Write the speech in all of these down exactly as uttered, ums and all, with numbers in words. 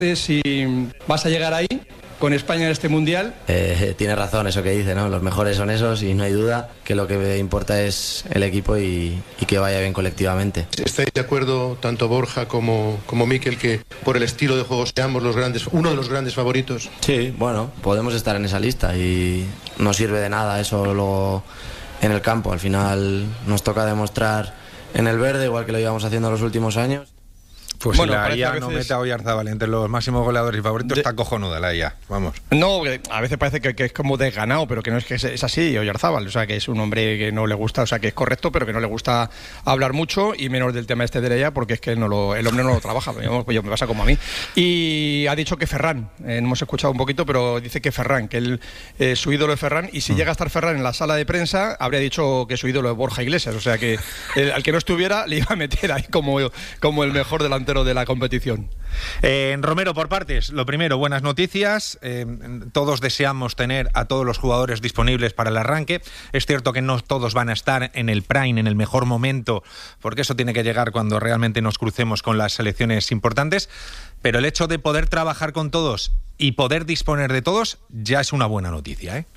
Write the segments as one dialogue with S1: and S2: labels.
S1: si vas a llegar ahí con España en este mundial.
S2: Eh, tiene razón eso que dice, ¿no? Los mejores son esos y no hay duda que lo que importa es el equipo y, y que vaya bien colectivamente.
S3: ¿Estáis de acuerdo, tanto Borja como, como Mikel, que por el estilo de juego seamos los grandes, uno de los grandes favoritos?
S2: Sí, bueno, podemos estar en esa lista y no sirve de nada eso luego en el campo. Al final nos toca demostrar en el verde, igual que lo íbamos haciendo los últimos años.
S4: Pues
S5: bueno,
S4: si la
S5: I A
S4: veces... no mete a Oyarzábal entre los máximos goleadores y favoritos, de... está cojonuda la I A, vamos.
S5: No, a veces parece que, que es como desganado, pero que no es que es, es así, Oyarzábal, o sea, que es un hombre que no le gusta, o sea, que es correcto, pero que no le gusta hablar mucho, y menos del tema este de la I A, porque es que no lo, el hombre no lo trabaja, yo, yo, me pasa como a mí. Y ha dicho que Ferran, eh, hemos escuchado un poquito, pero dice que Ferran, que él, eh, su ídolo es Ferran, y si mm. llega a estar Ferran en la sala de prensa, habría dicho que su ídolo es Borja Iglesias, o sea, que el, al que no estuviera le iba a meter ahí como, como el mejor delantero de la competición.
S4: Eh, Romero, por partes. Lo primero, buenas noticias. Eh, todos deseamos tener a todos los jugadores disponibles para el arranque. Es cierto que no todos van a estar en el prime, en el mejor momento, porque eso tiene que llegar cuando realmente nos crucemos con las selecciones importantes. Pero el hecho de poder trabajar con todos y poder disponer de todos ya es una buena noticia, ¿eh?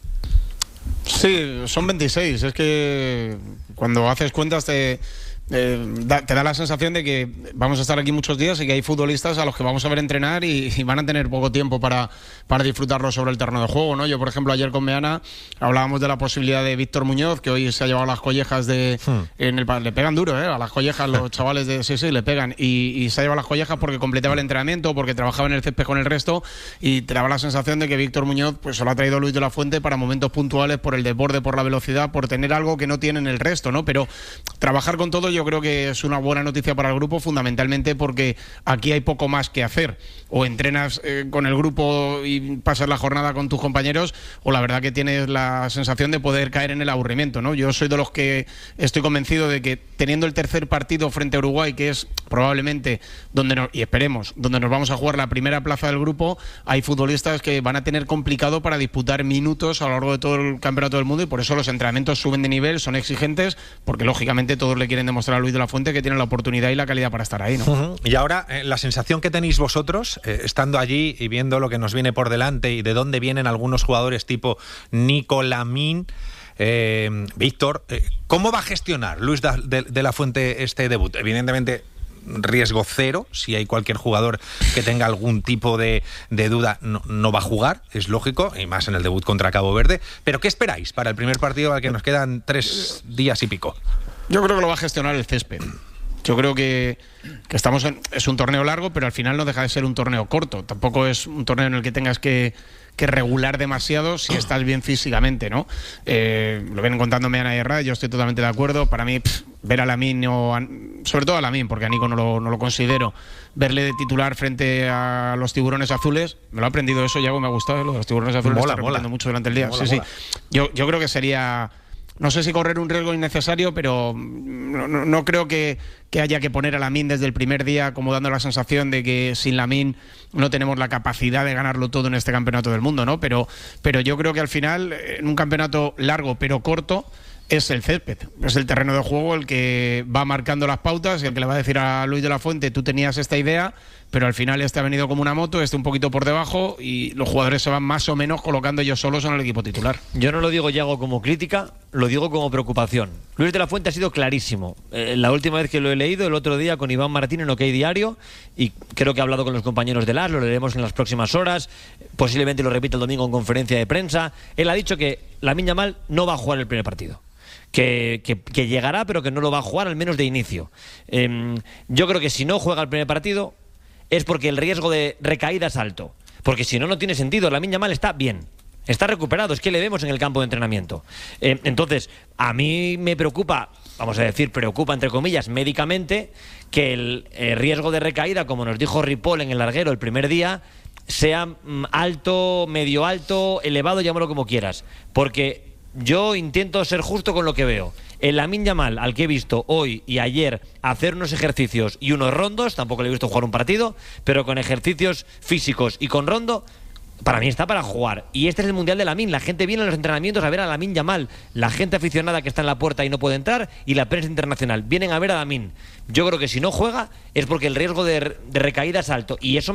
S6: Sí, son veintiséis. Es que cuando haces cuentas te... Eh, da, te da la sensación de que vamos a estar aquí muchos días y que hay futbolistas a los que vamos a ver entrenar y, y van a tener poco tiempo para, para disfrutarlo sobre el terreno de juego, ¿no? Yo, por ejemplo, ayer con Meana hablábamos de la posibilidad de Víctor Muñoz, que hoy se ha llevado las collejas de... Hmm. En el, le pegan duro, ¿eh? A las collejas los chavales de... Sí, sí, le pegan. Y, y se ha llevado las collejas porque completaba el entrenamiento, porque trabajaba en el césped con el resto, y te daba la sensación de que Víctor Muñoz pues se lo ha traído Luis de la Fuente para momentos puntuales, por el desborde, por la velocidad, por tener algo que no tienen el resto, ¿no? Pero trabajar con todo yo creo que es una buena noticia para el grupo, fundamentalmente porque aquí hay poco más que hacer. O entrenas eh, con el grupo y pasas la jornada con tus compañeros, o la verdad que tienes la sensación de poder caer en el aburrimiento, ¿no? Yo soy de los que estoy convencido de que teniendo el tercer partido frente a Uruguay, que es probablemente donde nos, y esperemos, donde nos vamos a jugar la primera plaza del grupo, hay futbolistas que van a tener complicado para disputar minutos a lo largo de todo el campeonato del mundo, y por eso los entrenamientos suben de nivel, son exigentes, porque lógicamente todos le quieren demostrar a Luis de la Fuente que tienen la oportunidad y la calidad para estar ahí, ¿no?
S4: Uh-huh. Y ahora, eh, la sensación que tenéis vosotros, eh, estando allí y viendo lo que nos viene por delante y de dónde vienen algunos jugadores tipo Nico, Lamine, eh, Víctor, eh, ¿cómo va a gestionar Luis de, de, de la Fuente este debut? Evidentemente, riesgo cero, si hay cualquier jugador que tenga algún tipo de, de duda no, no va a jugar, es lógico, y más en el debut contra Cabo Verde, pero ¿qué esperáis para el primer partido al que nos quedan tres días y pico?
S6: Yo creo que lo va a gestionar el césped. Yo creo que, que estamos en, es un torneo largo, pero al final no deja de ser un torneo corto. Tampoco es un torneo en el que tengas que, que regular demasiado si estás bien físicamente, ¿no? Eh, lo vienen contando Meana y Herrera, yo estoy totalmente de acuerdo. Para mí, pff, ver a Lamine, o a, sobre todo a Lamine, porque a Nico no lo, no lo considero, verle de titular frente a los Tiburones Azules, me lo he aprendido eso, Yago, me ha gustado, los Tiburones Azules
S4: mola,
S6: lo estoy repitiendo mucho durante el día.
S4: Mola,
S6: sí,
S4: mola.
S6: sí. Yo, yo creo que sería... No sé si correr un riesgo innecesario, pero no, no, no creo que, que haya que poner a Lamine desde el primer día como dando la sensación de que sin Lamine no tenemos la capacidad de ganarlo todo en este campeonato del mundo, ¿no? Pero, pero yo creo que al final, en un campeonato largo pero corto, es el césped, es el terreno de juego el que va marcando las pautas y el que le va a decir a Luis de la Fuente, tú tenías esta idea, pero al final este ha venido como una moto, este un poquito por debajo, y los jugadores se van más o menos colocando ellos solos en el equipo titular.
S7: Yo no lo digo, Yago, como crítica, lo digo como preocupación. Luis de la Fuente ha sido clarísimo. Eh, la última vez que lo he leído, el otro día con Iván Martín en OK Diario, y creo que ha hablado con los compañeros de L A S, lo leeremos en las próximas horas, posiblemente lo repita el domingo en conferencia de prensa. Él ha dicho que Lamine Yamal no va a jugar el primer partido. Que, que, que llegará, pero que no lo va a jugar, al menos de inicio. Eh, yo creo que si no juega el primer partido es porque el riesgo de recaída es alto. Porque si no, no tiene sentido. Lamine Yamal está bien, está recuperado, es que le vemos en el campo de entrenamiento. Eh, entonces, a mí me preocupa, vamos a decir, preocupa entre comillas, médicamente, que el eh, riesgo de recaída, como nos dijo Ripoll en el larguero el primer día, sea mm, alto, medio alto, elevado, llámalo como quieras. Porque yo intento ser justo con lo que veo. El Lamine Yamal, al que he visto hoy y ayer hacer unos ejercicios y unos rondos, tampoco le he visto jugar un partido, pero con ejercicios físicos y con rondo, para mí está para jugar. Y este es el Mundial de Lamine. La gente viene a los entrenamientos a ver a Lamine Yamal. La gente aficionada que está en la puerta y no puede entrar, y la prensa internacional vienen a ver a Lamine. Yo creo que si no juega es porque el riesgo de, de recaída es alto. Y eso me,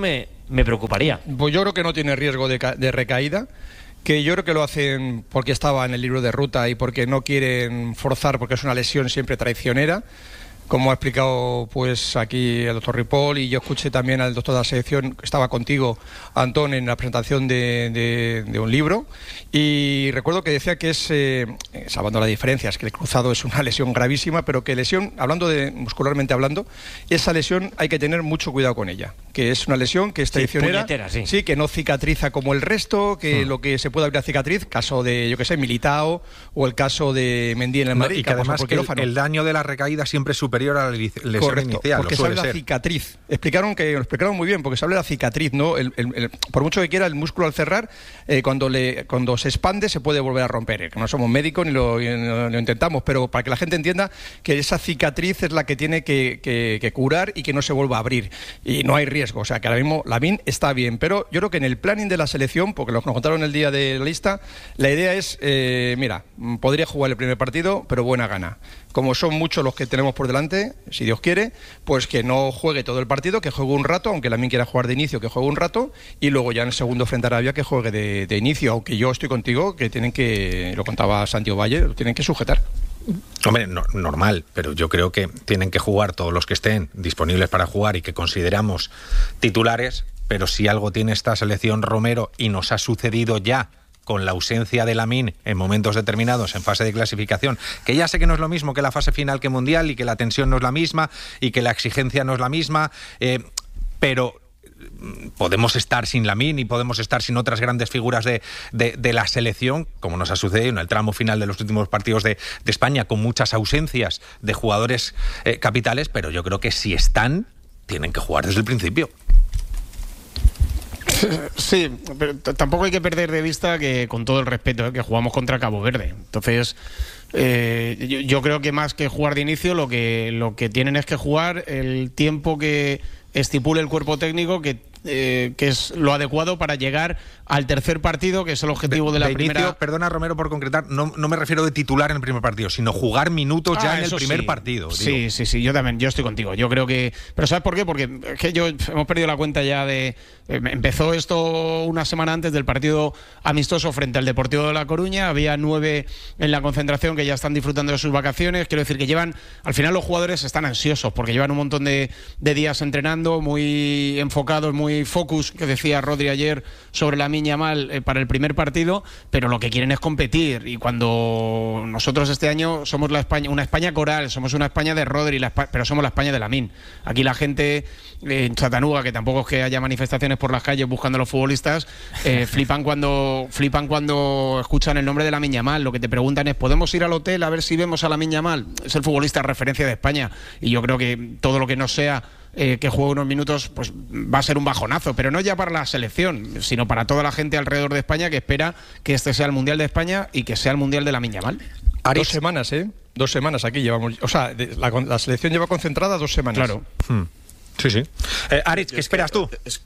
S7: me preocuparía.
S5: Pues yo creo que no tiene riesgo de, ca- de recaída, que yo creo que lo hacen porque estaba en el libro de ruta y porque no quieren forzar, porque es una lesión siempre traicionera. Como ha explicado pues aquí el doctor Ripoll, y yo escuché también al doctor de la selección, estaba contigo, Antón, en la presentación de, de, de un libro, y recuerdo que decía que es, eh, salvando las diferencias, que el cruzado es una lesión gravísima, pero que lesión, hablando de muscularmente hablando, esa lesión hay que tener mucho cuidado con ella, que es una lesión que es traicionera,
S7: sí, sí.
S5: sí, que no cicatriza como el resto, que
S4: Hmm.
S5: lo que se puede abrir a cicatriz, caso de, yo que sé, Militao, o el caso de Mendy en el
S4: No,
S5: Madrid,
S4: y que además que el,
S5: quirófano.
S4: el daño de la recaída siempre es superior a la li- lesión
S5: Correcto,
S4: inicial.
S5: porque
S4: lo
S5: se
S4: suele
S5: habla de la
S4: ser.
S5: cicatriz. Explicaron que lo explicaron muy bien, porque se habla de la cicatriz, ¿no? El, el, el, por mucho que quiera, el músculo al cerrar, eh, cuando le cuando se expande se puede volver a romper. Eh, que no somos médicos ni lo, ni lo intentamos, pero para que la gente entienda que esa cicatriz es la que tiene que, que, que curar y que no se vuelva a abrir. Y no hay riesgo, o sea que ahora mismo Lamine está bien, pero yo creo que en el planning de la selección, porque lo que nos contaron el día de la lista, la idea es, eh, mira, podría jugar el primer partido, pero buena gana. Como son muchos los que tenemos por delante, si Dios quiere, pues que no juegue todo el partido, que juegue un rato, aunque Lamine quiera jugar de inicio, que juegue un rato, y luego ya en el segundo frente a Arabia que juegue de, de inicio, aunque yo estoy contigo, que tienen que, lo contaba Santiago Valle, lo tienen que sujetar.
S4: Hombre, no, normal, pero yo creo que tienen que jugar todos los que estén disponibles para jugar y que consideramos titulares, pero si algo tiene esta selección, Romero, y nos ha sucedido ya con la ausencia de Lamine en momentos determinados en fase de clasificación, que ya sé que no es lo mismo que la fase final que mundial, y que la tensión no es la misma, y que la exigencia no es la misma, eh, pero podemos estar sin Lamine y podemos estar sin otras grandes figuras de, de, de la selección, como nos ha sucedido en el tramo final de los últimos partidos de, de España, con muchas ausencias de jugadores eh, capitales, pero yo creo que si están, tienen que jugar desde el principio.
S6: Sí, pero t- tampoco hay que perder de vista que, con todo el respeto, ¿eh? que jugamos contra Cabo Verde. Entonces, eh, yo, yo creo que más que jugar de inicio, lo que, lo que tienen es que jugar el tiempo que estipule el cuerpo técnico, que, eh, que es lo adecuado para llegar al tercer partido, que es el objetivo de, de la
S4: de
S6: primera...
S4: Inicio, perdona, Romero, por concretar, no, no me refiero de titular en el primer partido, sino jugar minutos
S6: Ah,
S4: ya en el
S6: eso
S4: primer
S6: sí.
S4: partido.
S6: Sí,
S4: digo.
S6: sí, sí, yo también, yo estoy contigo. Yo creo que... Pero ¿sabes por qué? Porque es que yo hemos perdido la cuenta ya de... eh, empezó esto una semana antes del partido amistoso frente al Deportivo de La Coruña. Había nueve en la concentración que ya están disfrutando de sus vacaciones. Quiero decir que llevan... Al final los jugadores están ansiosos porque llevan un montón de, de días entrenando, muy enfocados, muy focus, que decía Rodri ayer sobre Lamine Yamal eh, para el primer partido, pero lo que quieren es competir. Y cuando nosotros este año somos la España, una España coral, somos una España de Rodri, la Espa- pero somos la España de Lamine. Aquí la gente eh, en Chattanooga, que tampoco es que haya manifestaciones por las calles buscando a los futbolistas, eh, flipan cuando flipan cuando escuchan el nombre de Lamine Yamal. Lo que te preguntan es, ¿podemos ir al hotel a ver si vemos a Lamine Yamal? Es el futbolista referencia de España, y yo creo que todo lo que no sea Eh, que juegue unos minutos, pues va a ser un bajonazo, pero no ya para la selección, sino para toda la gente alrededor de España que espera que este sea el Mundial de España y que sea el Mundial de Lamine Yamal.
S5: Dos semanas, ¿eh? Dos semanas aquí llevamos. O sea, de- la, la selección lleva concentrada dos semanas.
S6: Claro.
S4: Hmm. Sí, sí. Eh, Aritz, ¿qué esperas tú?
S8: Es-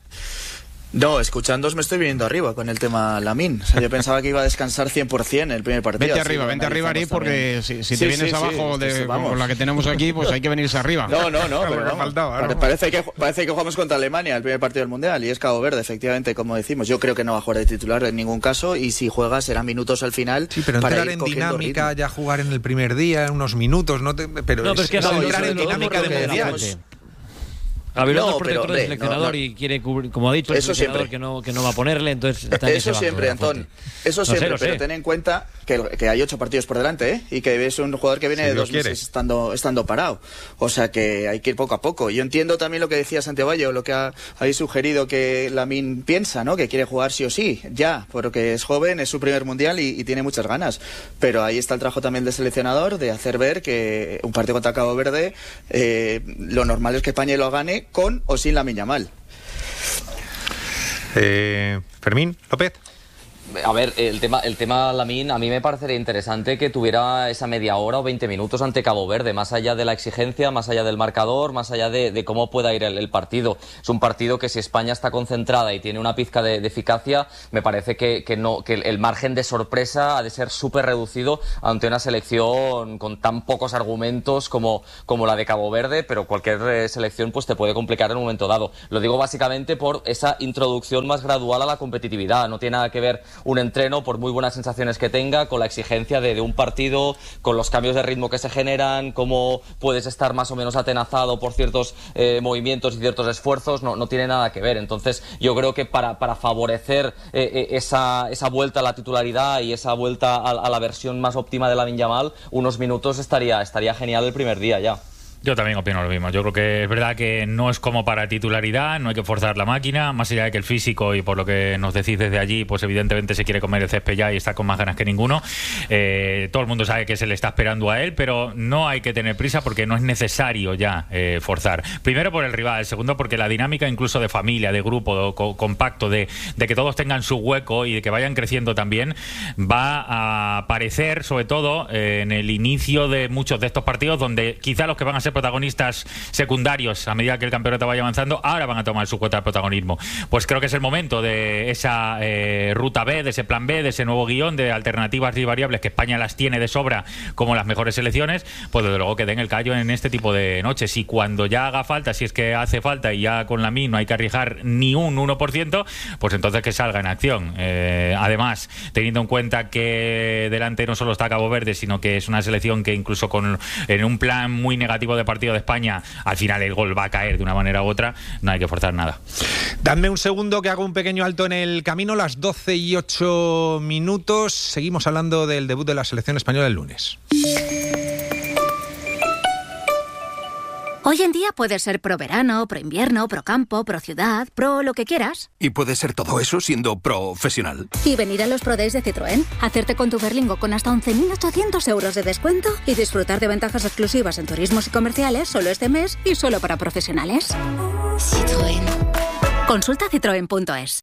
S8: No, escuchándoos me estoy viniendo arriba con el tema Lamine. O sea, yo pensaba que iba a descansar cien por ciento en el primer partido.
S6: Vente
S8: así
S6: arriba,
S8: lo
S6: vente arriba, Ari,
S8: analizamos
S6: porque
S8: también.
S6: si, si te
S8: Sí,
S6: vienes
S8: sí, sí,
S6: abajo
S8: esto
S6: de,
S8: sí, vamos.
S6: con la que tenemos aquí, pues hay que venirse arriba.
S8: No, no, no,
S4: Lo
S8: pero
S4: que
S8: vamos.
S4: faltaba,
S8: Pare-
S4: ¿no?
S8: Parece que, parece que jugamos contra Alemania el primer partido del Mundial, y es Cabo Verde, efectivamente, como decimos. Yo creo que no va a jugar de titular en ningún caso, y si juega serán minutos al final.
S4: Sí, pero
S8: para
S4: entrar
S8: ir
S4: en
S8: cogiendo
S4: dinámica,
S8: ritmo.
S4: ya jugar en el primer día, unos minutos, no te, pero,
S7: No, pero es que
S4: es
S7: no,
S4: entrar
S8: sobre
S4: en
S8: todo
S4: dinámica
S8: por
S4: de
S8: lo que
S4: mundial.
S8: decíamos.
S7: Gabilondo
S8: No,
S7: es protector
S8: pero,
S7: del
S8: hombre,
S7: seleccionador
S8: no, no.
S7: y quiere cubrir, como ha dicho, el
S8: Eso
S7: seleccionador
S8: siempre.
S7: que no, que no va a ponerle, entonces está en ese
S8: Eso
S7: bando
S8: siempre,
S7: de la fuente.
S8: Antón. Eso
S7: Lo sé,
S8: siempre,
S7: lo sé.
S8: pero ten en cuenta que, que hay ocho partidos por delante, ¿eh? Y que es un jugador que viene
S4: Si
S8: de
S4: Dios
S8: dos
S4: quiere.
S8: meses estando, estando parado. O sea que hay que ir poco a poco. Yo entiendo también lo que decía Santiago Valle, o lo que ha, habéis sugerido que Lamine piensa, ¿no? Que quiere jugar sí o sí, ya, porque es joven, es su primer mundial y, y tiene muchas ganas. Pero ahí está el trabajo también del seleccionador, de hacer ver que un partido contra Cabo Verde, eh, lo normal es que España lo gane con o sin Lamine Yamal.
S4: Eh, Fermín López.
S9: A ver, el tema, el tema Lamine, a mí me parecería interesante que tuviera esa media hora o veinte minutos ante Cabo Verde, más allá de la exigencia, más allá del marcador, más allá de, de cómo pueda ir el, el partido. Es un partido que si España está concentrada y tiene una pizca de, de eficacia, me parece que, que, no, que el margen de sorpresa ha de ser súper reducido ante una selección con tan pocos argumentos como, como la de Cabo Verde, pero cualquier selección pues te puede complicar en un momento dado. Lo digo básicamente por esa introducción más gradual a la competitividad. No tiene nada que ver un entreno, por muy buenas sensaciones que tenga, con la exigencia de, de un partido, con los cambios de ritmo que se generan, cómo puedes estar más o menos atenazado por ciertos eh, movimientos y ciertos esfuerzos, no, no tiene nada que ver. Entonces yo creo que para, para favorecer eh, eh, esa, esa vuelta a la titularidad y esa vuelta a, a la versión más óptima de Lamine Yamal, unos minutos estaría, estaría genial el primer día ya.
S10: Yo también opino lo mismo. Yo creo que es verdad que no es como para titularidad, no hay que forzar la máquina, más allá de que el físico, y por lo que nos decís desde allí, pues evidentemente se quiere comer el césped ya y está con más ganas que ninguno. Eh, todo el mundo sabe que se le está esperando a él, pero no hay que tener prisa porque no es necesario ya eh, forzar. Primero por el rival, segundo porque la dinámica incluso de familia, de grupo, de co compacto, de, de que todos tengan su hueco y de que vayan creciendo también, va a aparecer sobre todo eh, en el inicio de muchos de estos partidos donde quizá los que van a ser protagonistas secundarios a medida que el campeonato vaya avanzando ahora van a tomar su cuota de protagonismo. Pues creo que es el momento de esa eh, ruta B, de ese plan B, de ese nuevo guión de alternativas y variables que España las tiene de sobra como las mejores selecciones, pues desde luego que den el callo en este tipo de noches, y cuando ya haga falta, si es que hace falta y ya con Lamine no hay que arriesgar ni un uno por ciento, pues entonces que salga en acción. Eh, además, teniendo en cuenta que delante no solo está Cabo Verde, sino que es una selección que incluso con en un plan muy negativo de partido de España, al final el gol va a caer de una manera u otra, no hay que forzar nada.
S4: Dadme un segundo que hago un pequeño alto en el camino, las doce y ocho minutos, seguimos hablando del debut de la selección española el lunes.
S11: Hoy en día puedes ser pro verano, pro invierno, pro campo, pro ciudad, pro lo que quieras.
S12: Y puedes ser todo eso siendo profesional.
S11: Y venir a los Pro Days de Citroën, hacerte con tu Berlingo con hasta once mil ochocientos euros de descuento y disfrutar de ventajas exclusivas en turismos y comerciales solo este mes y solo para profesionales. Citroën. Consulta citroen punto es.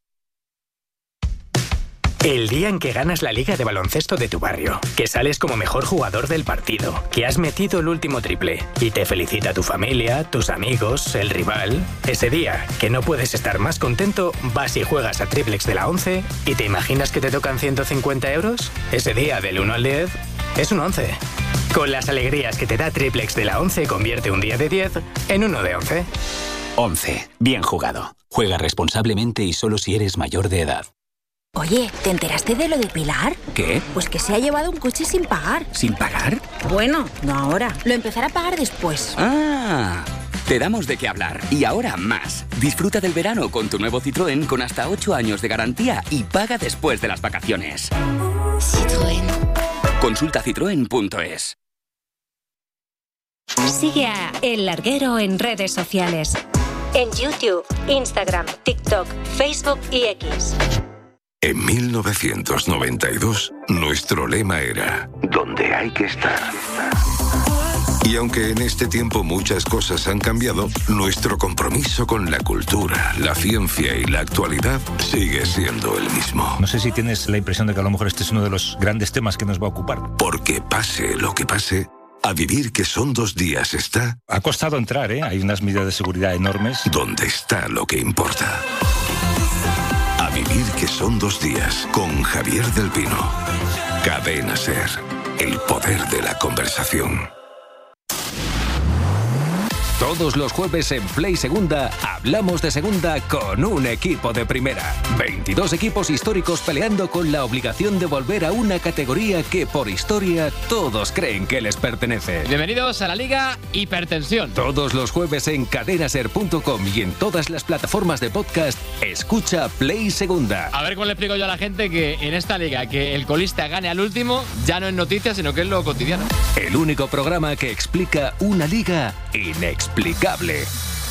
S13: El día en que ganas la liga de baloncesto de tu barrio, que sales como mejor jugador del partido, que has metido el último triple y te felicita tu familia, tus amigos, el rival. Ese día, que no puedes estar más contento, vas y juegas a Triplex de la once y te imaginas que te tocan ciento cincuenta euros. Ese día, del uno al diez, es un once. Con las alegrías que te da Triplex de la once, convierte un día de diez en uno de once.
S14: once. Bien jugado. Juega responsablemente y solo si eres mayor de edad.
S15: Oye, ¿te enteraste de lo de Pilar?
S14: ¿Qué?
S15: Pues que se ha llevado un coche sin pagar.
S14: ¿Sin pagar?
S15: Bueno, no ahora. Lo empezará a pagar después.
S14: ¡Ah! Te damos de qué hablar. Y ahora más. Disfruta del verano con tu nuevo Citroën con hasta ocho años de garantía y paga después de las vacaciones.
S15: Citroën.
S14: Consulta citroen punto es.
S16: Sigue a El Larguero en redes sociales. En YouTube, Instagram, TikTok, Facebook y X.
S17: En mil novecientos noventa y dos, nuestro lema era «Donde hay que estar». Y aunque en este tiempo muchas cosas han cambiado, nuestro compromiso con la cultura, la ciencia y la actualidad sigue siendo el mismo.
S18: No sé si tienes la impresión de que a lo mejor este es uno de los grandes temas que nos va a ocupar.
S17: Porque pase lo que pase, a vivir que son dos días está...
S18: Ha costado entrar, ¿eh? Hay unas medidas de seguridad enormes.
S17: Donde está lo que importa. A vivir que son dos días con Javier del Pino. Cadena SER. El poder de la conversación.
S19: Todos los jueves en Play Segunda hablamos de segunda con un equipo de primera. veintidós equipos históricos peleando con la obligación de volver a una categoría que por historia todos creen que les pertenece.
S20: Bienvenidos a la Liga Hipertensión.
S19: Todos los jueves en cadena ser punto com y en todas las plataformas de podcast, escucha Play Segunda.
S20: A ver cómo le explico yo a la gente que en esta liga que el colista gane al último ya no es noticia, sino que es lo cotidiano.
S19: El único programa que explica una liga inexplicable. Explicable.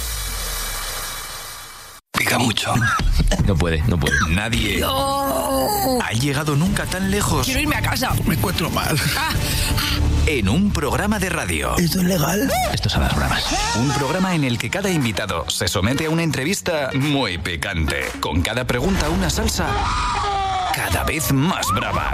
S12: Pica mucho.
S7: No puede, no puede.
S12: Nadie
S15: No.
S12: ha llegado nunca tan lejos.
S15: Quiero irme a casa.
S12: Me encuentro mal.
S15: Ah.
S12: En un programa de radio.
S15: ¿Esto es legal?
S7: Esto son las bromas.
S12: Un programa en el que cada invitado se somete a una entrevista muy picante. Con cada pregunta una salsa cada vez más brava.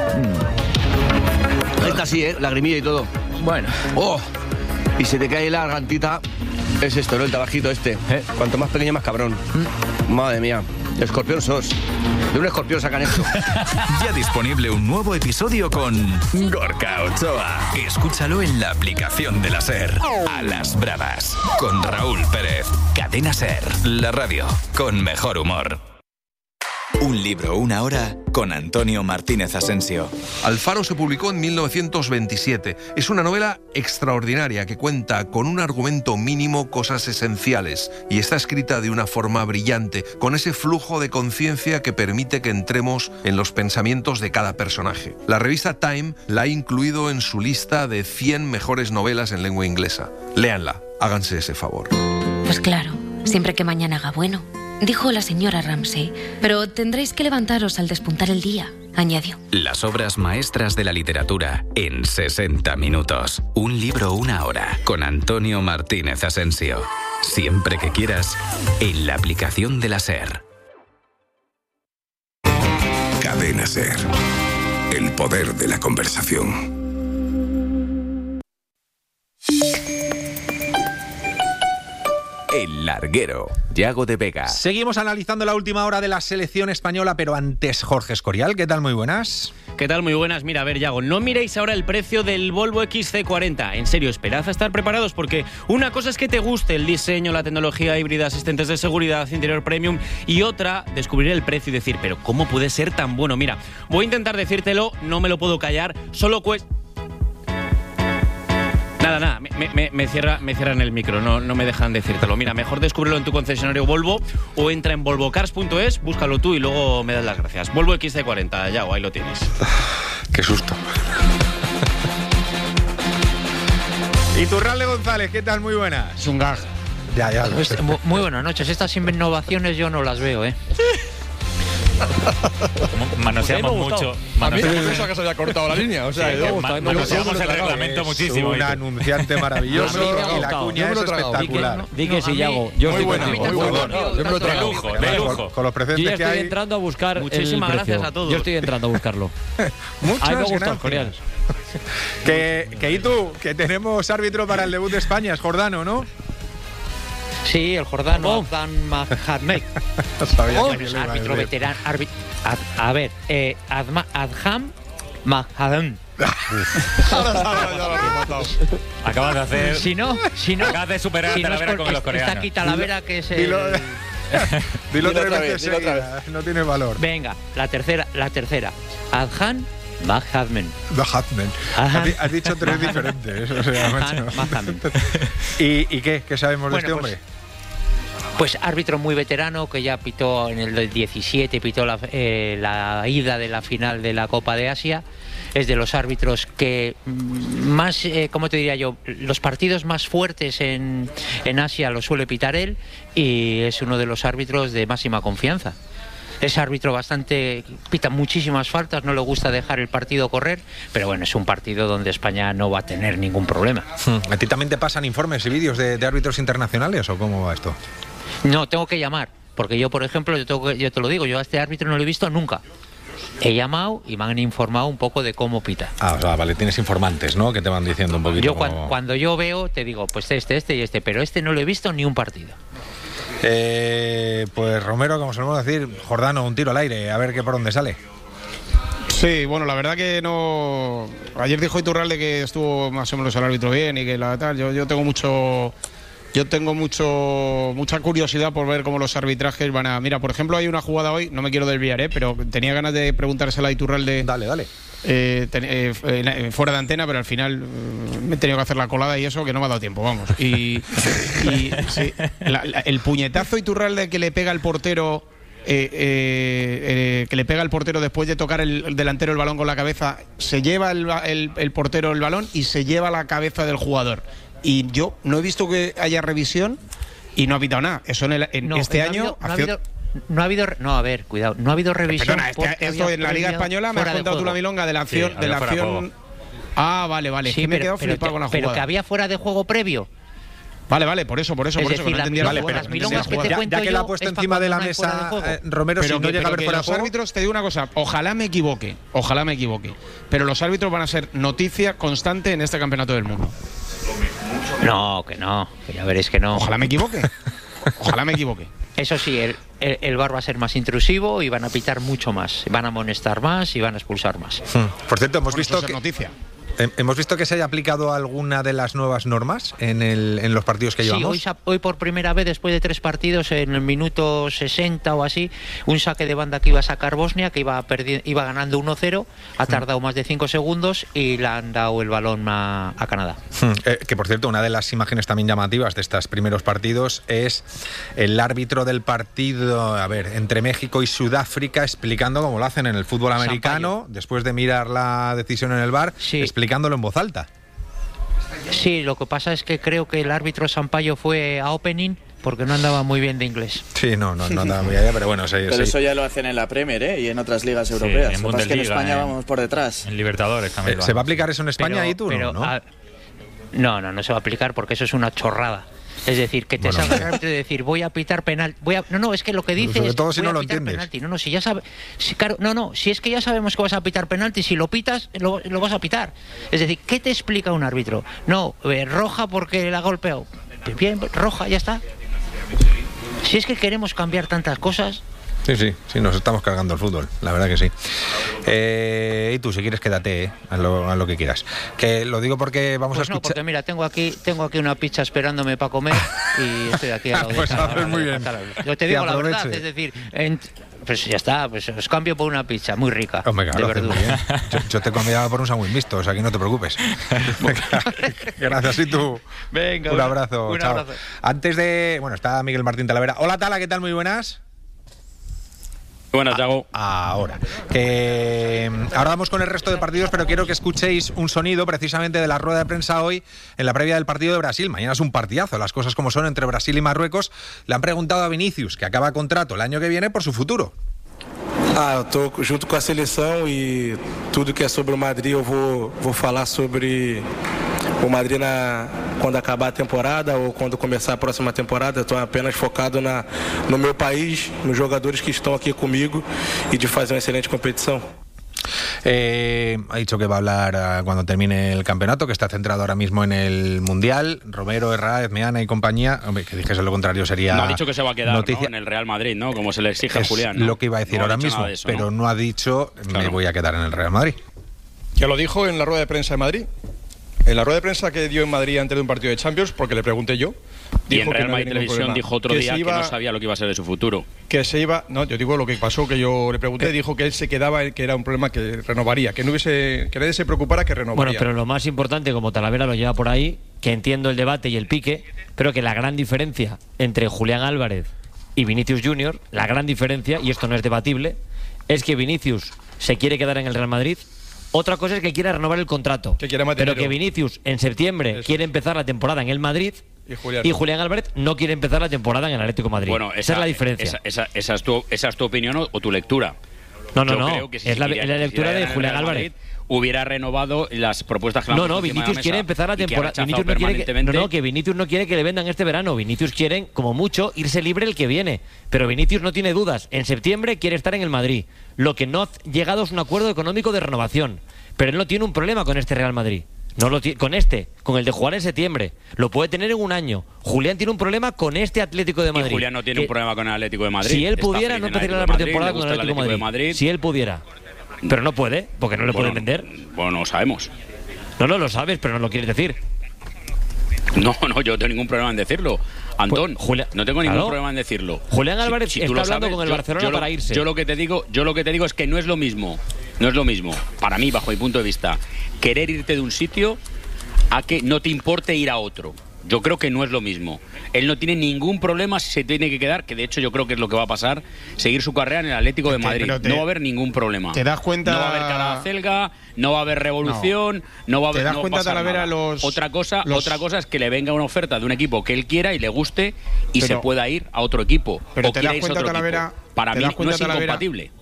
S21: Esta sí, ¿eh? Lagrimilla y todo. Bueno. ¡Oh! Y se te cae la gargantita. Es esto, ¿no? El tabajito este. ¿Eh? Cuanto más pequeño, más cabrón. ¿Mm? Madre mía. Escorpión sos. De un escorpión sacan esto.
S12: Ya disponible un nuevo episodio con Gorka Ochoa. Escúchalo en la aplicación de la SER. A las bravas. Con Raúl Pérez. Cadena SER. La radio con mejor humor. Un libro, una hora, con Antonio Martínez Asensio.
S22: Alfaro se publicó en mil novecientos veintisiete. Es una novela extraordinaria que cuenta con un argumento mínimo cosas esenciales y está escrita de una forma brillante, con ese flujo de conciencia que permite que entremos en los pensamientos de cada personaje. La revista Time la ha incluido en su lista de cien mejores novelas en lengua inglesa. Léanla, háganse ese favor.
S23: Pues claro, siempre que mañana haga bueno, dijo la señora Ramsay, pero tendréis que levantaros al despuntar el día, añadió.
S12: Las obras maestras de la literatura en sesenta minutos. Un libro, una hora, con Antonio Martínez Asensio. Siempre que quieras, en la aplicación de la SER.
S17: Cadena SER. El poder de la conversación.
S12: El larguero, Yago de Vega.
S4: Seguimos analizando la última hora de la selección española, pero antes Jorge Escorial. ¿Qué tal? Muy buenas.
S24: ¿Qué tal? Muy buenas. Mira, a ver, Yago, no miréis ahora el precio del Volvo X C cuarenta. En serio, esperad a estar preparados porque una cosa es que te guste el diseño, la tecnología híbrida, asistentes de seguridad, interior premium, y otra, descubrir el precio y decir, pero ¿cómo puede ser tan bueno? Mira, voy a intentar decírtelo, no me lo puedo callar, solo cuesta... Nada, nada, me, me, me, cierra, me cierran el micro, no, no me dejan decírtelo. Mira, mejor descúbrelo en tu concesionario Volvo o entra en volvo cars punto es, búscalo tú y luego me das las gracias. Volvo X C cuarenta, ya, ahí lo tienes.
S22: Qué susto.
S4: Iturralde González, ¿qué tal? Muy buenas.
S5: Es un gag.
S4: Ya, ya.
S25: Pues, muy buenas noches. Estas innovaciones yo no las veo, ¿eh?
S10: Manoseamos mucho.
S5: A mí me pensaba que se había cortado la línea. O sea,
S10: sí,
S5: yo,
S10: ma manoseamos el reglamento muchísimo.
S4: Un anunciante maravilloso y la cuña es espectacular.
S7: Di que sí, Yago. Yo
S5: muy
S7: estoy
S5: buena,
S7: contigo.
S5: muy buena.
S10: Yo me lo traigo. De lujo, de lujo.
S4: Con los presentes
S7: yo ya
S4: que
S7: estoy
S4: hay.
S7: entrando a buscar
S24: Muchísimas
S7: el precio.
S24: gracias a todos.
S7: Yo estoy entrando a buscarlo.
S4: Muchas
S7: Ay, me gusta,
S4: gracias.
S7: Escorial.
S4: Que, que y tú, que tenemos árbitro para el debut de España, es Jordano, ¿no?
S25: Sí, el Jordano, Adhan Mahamed.
S4: Oh,
S25: es árbitro veterano. A, a ver, eh, Adma, Adham Mahamed.
S10: Acabas de hacer.
S25: Si no, si no.
S10: Acabas de superar
S25: si
S10: a
S25: no
S10: Talavera con los coreanos.
S25: Está aquí Talavera, que es el.
S4: Dilo, dilo, dilo tres
S8: otra
S4: veces
S8: vez, dilo otra
S4: seguidas, no tiene valor.
S25: Venga, la tercera, la tercera. Adhan Mahamed.
S4: Mahamed. Has, di has dicho tres diferentes. O sea, macho. ¿Y, ¿Y qué? ¿Qué sabemos
S25: bueno,
S4: de este
S25: pues,
S4: hombre?
S25: Pues árbitro muy veterano que ya pitó en el diecisiete, pitó la, eh, la ida de la final de la Copa de Asia. Es de los árbitros que más, eh, ¿cómo te diría yo? Los partidos más fuertes en, en Asia los suele pitar él y es uno de los árbitros de máxima confianza. Es árbitro bastante, pita muchísimas faltas, no le gusta dejar el partido correr, pero bueno, es un partido donde España no va a tener ningún problema.
S4: ¿A ti también te pasan informes y vídeos de, de árbitros internacionales o cómo va esto?
S25: No, tengo que llamar, porque yo, por ejemplo, yo, tengo que, yo te lo digo, yo a este árbitro no lo he visto nunca. He llamado y me han informado un poco de cómo pita.
S4: Ah, o sea, vale, tienes informantes, ¿no? Que te van diciendo un poquito.
S25: Yo
S4: cómo...
S25: cuando, cuando yo veo, te digo, pues este, este y este, pero este no lo he visto ni un partido.
S4: Eh, pues Romero, como solemos decir, Jordano, un tiro al aire, a ver qué por dónde sale.
S6: Sí, bueno, la verdad que no... Ayer dijo Iturralde que estuvo más o menos el árbitro bien y que la tal, yo, yo tengo mucho... Yo tengo mucho mucha curiosidad por ver cómo los arbitrajes van a... Mira, por ejemplo, hay una jugada hoy, no me quiero desviar, ¿eh? Pero tenía ganas de preguntársela a Iturralde.
S4: Dale, dale.
S6: Eh, ten, eh, eh, fuera de antena, pero al final eh, me he tenido que hacer la colada y eso, que no me ha dado tiempo, vamos. Y, y sí, la, la, el puñetazo Iturralde que le pega al portero... Eh, eh, eh, que le pega al portero después de tocar el, el delantero el balón con la cabeza, se lleva el, el, el portero el balón y se lleva la cabeza del jugador. Y yo no he visto que haya revisión y no ha pitado nada. Eso en, el, en no, este no año...
S25: Ha habido, no, ha habido, no ha habido... No, a ver, cuidado. No ha habido revisión.
S6: Perdona, este, esto en la Liga Española me has contado tú la milonga de la acción...
S25: Sí,
S6: de la acción... Ah, vale, vale.
S25: Sí,
S6: es que
S25: pero,
S6: me he quedado
S25: pero,
S6: flipado
S25: te,
S6: con la
S25: pero
S6: jugada.
S25: que había fuera de juego previo.
S6: Vale, vale, por eso, por eso,
S25: Es
S6: por eso.
S25: decir,
S6: que no entendía
S25: las
S6: la
S25: milongas-
S6: jugada.
S25: las milongas que te
S4: Ya,
S25: cuento
S4: ya que
S25: yo
S4: la ha puesto
S25: es pa'
S4: encima de la
S25: cuando no hay fuera de
S4: mesa
S25: juego.
S4: eh, Romero,
S6: Pero
S4: si no
S6: que,
S4: llega a
S6: pero
S4: haber
S6: que
S4: fuera de
S6: los
S4: juego,
S6: árbitros, te digo una cosa, ojalá me equivoque, ojalá me equivoque, pero los árbitros van a ser noticia constante en este campeonato del mundo.
S25: No, que no, que ya veréis que no.
S6: Ojalá me equivoque. Ojalá me equivoque.
S25: Eso sí, el, el, el V A R va a ser más intrusivo y van a pitar mucho más. Van a amonestar más y van a expulsar más.
S4: Hmm. Por cierto, hemos
S6: Bueno,
S4: visto
S6: eso es
S4: que
S6: noticia.
S4: Hem- Hemos visto que se haya aplicado alguna de las nuevas normas en, el, en los partidos que
S25: Sí,
S4: llevamos.
S25: hoy, sa- hoy por primera vez, después de tres partidos, en el minuto sesenta o así, un saque de banda que iba a sacar Bosnia, que iba, perdi- iba ganando uno cero, ha tardado más de cinco segundos y le han dado el balón a, a Canadá.
S4: Hmm, eh, que por cierto, una de las imágenes también llamativas de estos primeros partidos es el árbitro del partido, a ver, entre México y Sudáfrica, explicando cómo lo hacen en el fútbol americano, después de mirar la decisión en el V A R, explicándolo en voz alta.
S25: Sí, lo que pasa es que creo que el árbitro Sampaio fue a opening porque no andaba muy bien de inglés.
S4: Sí, no, no, no andaba muy allá, pero bueno, sí,
S8: Pero
S4: sí.
S8: eso ya lo hacen en la Premier, ¿eh? Y en otras ligas europeas.
S10: en
S8: Lo que pasa es que en
S10: Bundesliga,
S8: España
S10: en-
S8: vamos por detrás.
S10: En Libertadores también.
S4: Eh,
S10: lo
S4: ¿Se va a
S10: hacen.
S4: aplicar eso en España
S25: Pero-
S4: y tú
S25: pero,
S4: no? ¿no?
S25: a- no, no, no se va a aplicar porque eso es una chorrada. Es decir, que te
S4: Bueno,
S25: salga el
S4: hombre.
S25: árbitro y decir, voy a pitar penal. Voy a... No, no, es que lo que dice
S4: Sobre
S25: es.
S4: todo si
S25: voy
S4: no
S25: a
S4: lo
S25: pitar
S4: entiendes.
S25: penalti. No, no, si ya sabe. Si, claro, no, no, si es que ya sabemos que vas a pitar penalti, si lo pitas, lo, lo vas a pitar. Es decir, ¿qué te explica un árbitro? No, eh, roja porque la ha golpeado. Bien, roja, ya está. Si es que queremos cambiar tantas cosas.
S4: Sí, sí, sí, nos estamos cargando el fútbol, la verdad que sí. Eh, y tú, si quieres, quédate, eh, haz, lo, haz lo que quieras. Que lo digo porque vamos
S25: Pues
S4: a
S25: no,
S4: escuchar...
S25: porque mira, tengo aquí, tengo aquí una pizza esperándome para comer y estoy aquí al lado de
S4: Pues
S25: esta-
S4: haces muy bien.
S25: Yo te
S4: Que
S25: digo la verdad,
S4: aproveche.
S25: es decir, en- pues ya está, pues os cambio por una pizza muy rica,
S4: Hombre, claro,
S25: de
S4: haces muy
S25: verdura.
S4: bien. Yo, yo te convidaba por un sándwich mixto, o sea que no te preocupes. Gracias, y tú.
S25: Venga,
S4: un
S25: un-
S4: abrazo,
S25: un
S4: chao.
S25: abrazo.
S4: Antes de... Bueno, está Miguel Martín Talavera. Hola, Tala, ¿qué tal? Muy buenas.
S1: Buenas, Yago.
S4: Ahora. Que mm, ahora vamos con el resto de partidos, pero quiero que escuchéis un sonido precisamente de la rueda de prensa hoy en la previa del partido de Brasil. Mañana es un partidazo, las cosas como son entre Brasil y Marruecos. Le han preguntado a Vinicius, que acaba contrato el año que viene, por su futuro.
S2: Ah, eu tô junto com a seleção e tudo que é sobre o Madrid eu vou, vou falar sobre o Madrid na, quando acabar a temporada ou quando começar a próxima temporada. Estou apenas focado na, no meu país, nos jogadores que estão aqui comigo e de fazer uma excelente competição.
S4: Eh, ha dicho que va a hablar uh, cuando termine el campeonato, que está centrado ahora mismo en el Mundial. Romero, Herráez, Meana y compañía. Hombre, que dijese lo contrario sería
S1: No ha dicho que se va a quedar,
S4: noticia.
S1: ¿no? En el Real Madrid, ¿no? Como se le exige a
S4: Es
S1: Julián, ¿no?
S4: lo que iba a decir
S1: No ha
S4: ahora
S1: dicho
S4: mismo,
S1: nada de eso,
S4: pero
S1: ¿no?
S4: no ha dicho me
S1: Claro.
S4: voy a quedar en el Real Madrid.
S5: Que lo dijo en la rueda de prensa de Madrid. En la rueda de prensa que dio en Madrid antes de un partido de Champions, porque le pregunté yo.
S1: Y
S5: dijo
S1: en
S5: que
S1: Real
S5: no había
S1: Madrid
S5: ningún
S1: Televisión
S5: problema.
S1: dijo otro
S5: Que
S1: día
S5: se
S1: que
S5: iba-
S1: no sabía lo que iba a ser de su futuro.
S5: Que se iba, no, yo digo lo que pasó, que yo le pregunté, dijo que él se quedaba, que era un problema que renovaría, que no hubiese, que nadie se preocupara, que renovaría.
S7: Bueno, pero lo más importante, como Talavera lo lleva por ahí, que entiendo el debate y el pique, pero que la gran diferencia entre Julián Álvarez y Vinicius Junior, la gran diferencia, y esto no es debatible, es que Vinicius se quiere quedar en el Real Madrid. Otra cosa es que quiera renovar el contrato.
S5: Que quiera mantenerlo.
S7: Pero que Vinicius en septiembre
S5: Eso.
S7: quiere empezar la temporada en el Madrid
S5: Y Julián,
S7: y Julián Álvarez no quiere empezar la temporada en el Atlético de Madrid.
S1: Bueno,
S7: esa, es la diferencia.
S1: Esa, esa- esa es tu, esa es tu opinión o, o tu lectura.
S7: No, no,
S1: Yo
S7: no.
S1: creo que si
S7: Es la-
S1: quisiera-
S7: la lectura
S1: quisiera
S7: de
S1: ir al
S7: Julián
S1: Real
S7: Álvarez.
S1: Madrid, hubiera renovado las propuestas que le han
S7: No,
S1: puesto
S7: no,
S1: encima de
S7: Vinicius
S1: mesa
S7: quiere empezar la
S1: y que ha
S7: temporada.
S1: rechazado
S7: Vinicius no quiere que, no,
S1: permanentemente.
S7: no, que Vinicius no quiere que le vendan este verano. Vinicius quiere, como mucho, irse libre el que viene. Pero Vinicius no tiene dudas. En septiembre quiere estar en el Madrid. Lo que no ha llegado es un acuerdo económico de renovación. Pero él no tiene un problema con este Real Madrid. No lo ti- con este, con el de jugar en septiembre. Lo puede tener en un año. Julián tiene un problema con este Atlético de Madrid.
S1: Y Julián no tiene
S7: Que-
S1: un problema con el Atlético de Madrid.
S7: Si él
S1: Está
S7: pudiera,
S1: feliz
S7: no
S1: en el
S7: empezaría la
S1: Atlético de Madrid,
S7: pretemporada
S1: le
S7: con el
S1: gusta el
S7: Atlético de Madrid. Si él pudiera. Pero no puede, porque no le pueden vender.
S1: Bueno, no lo sabemos.
S7: No, no lo sabes, pero no lo quieres decir.
S1: No, no, yo no tengo ningún problema en decirlo. Antón,
S7: Julián-
S1: no tengo ningún
S7: Claro.
S1: problema en decirlo.
S7: Julián
S1: Si-
S7: Álvarez
S1: si tú
S7: está
S1: lo
S7: hablando
S1: sabes,
S7: con el
S1: yo-
S7: Barcelona
S1: yo lo-
S7: para irse.
S1: Yo lo que te digo, yo lo que te digo es que no es lo mismo. No es lo mismo, para mí, bajo mi punto de vista, querer irte de un sitio a que no te importe ir a otro. Yo creo que no es lo mismo. Él no tiene ningún problema si se tiene que quedar, que de hecho yo creo que es lo que va a pasar, seguir su carrera en el Atlético de
S6: Te-
S1: Madrid.
S6: pero te-
S1: no va a haber ningún problema.
S6: ¿Te das cuenta-
S1: No va a haber cara a celga, no va a haber revolución, no, va a
S6: ¿Te
S1: haber
S6: das
S1: no va a
S6: cuenta,
S1: pasar
S6: Talavera,
S1: nada.
S6: los-
S1: Otra cosa,
S6: los-
S1: otra cosa es que le venga una oferta de un equipo que él quiera y le guste y
S6: Pero-
S1: se pueda ir a otro equipo.
S6: pero
S1: o
S6: te
S1: quiera
S6: das
S1: irse a
S6: cuenta,
S1: otro
S6: Talavera,
S1: equipo. Para
S6: ¿te
S1: mí
S6: das
S1: no
S6: cuenta,
S1: es
S6: Talavera?
S1: incompatible.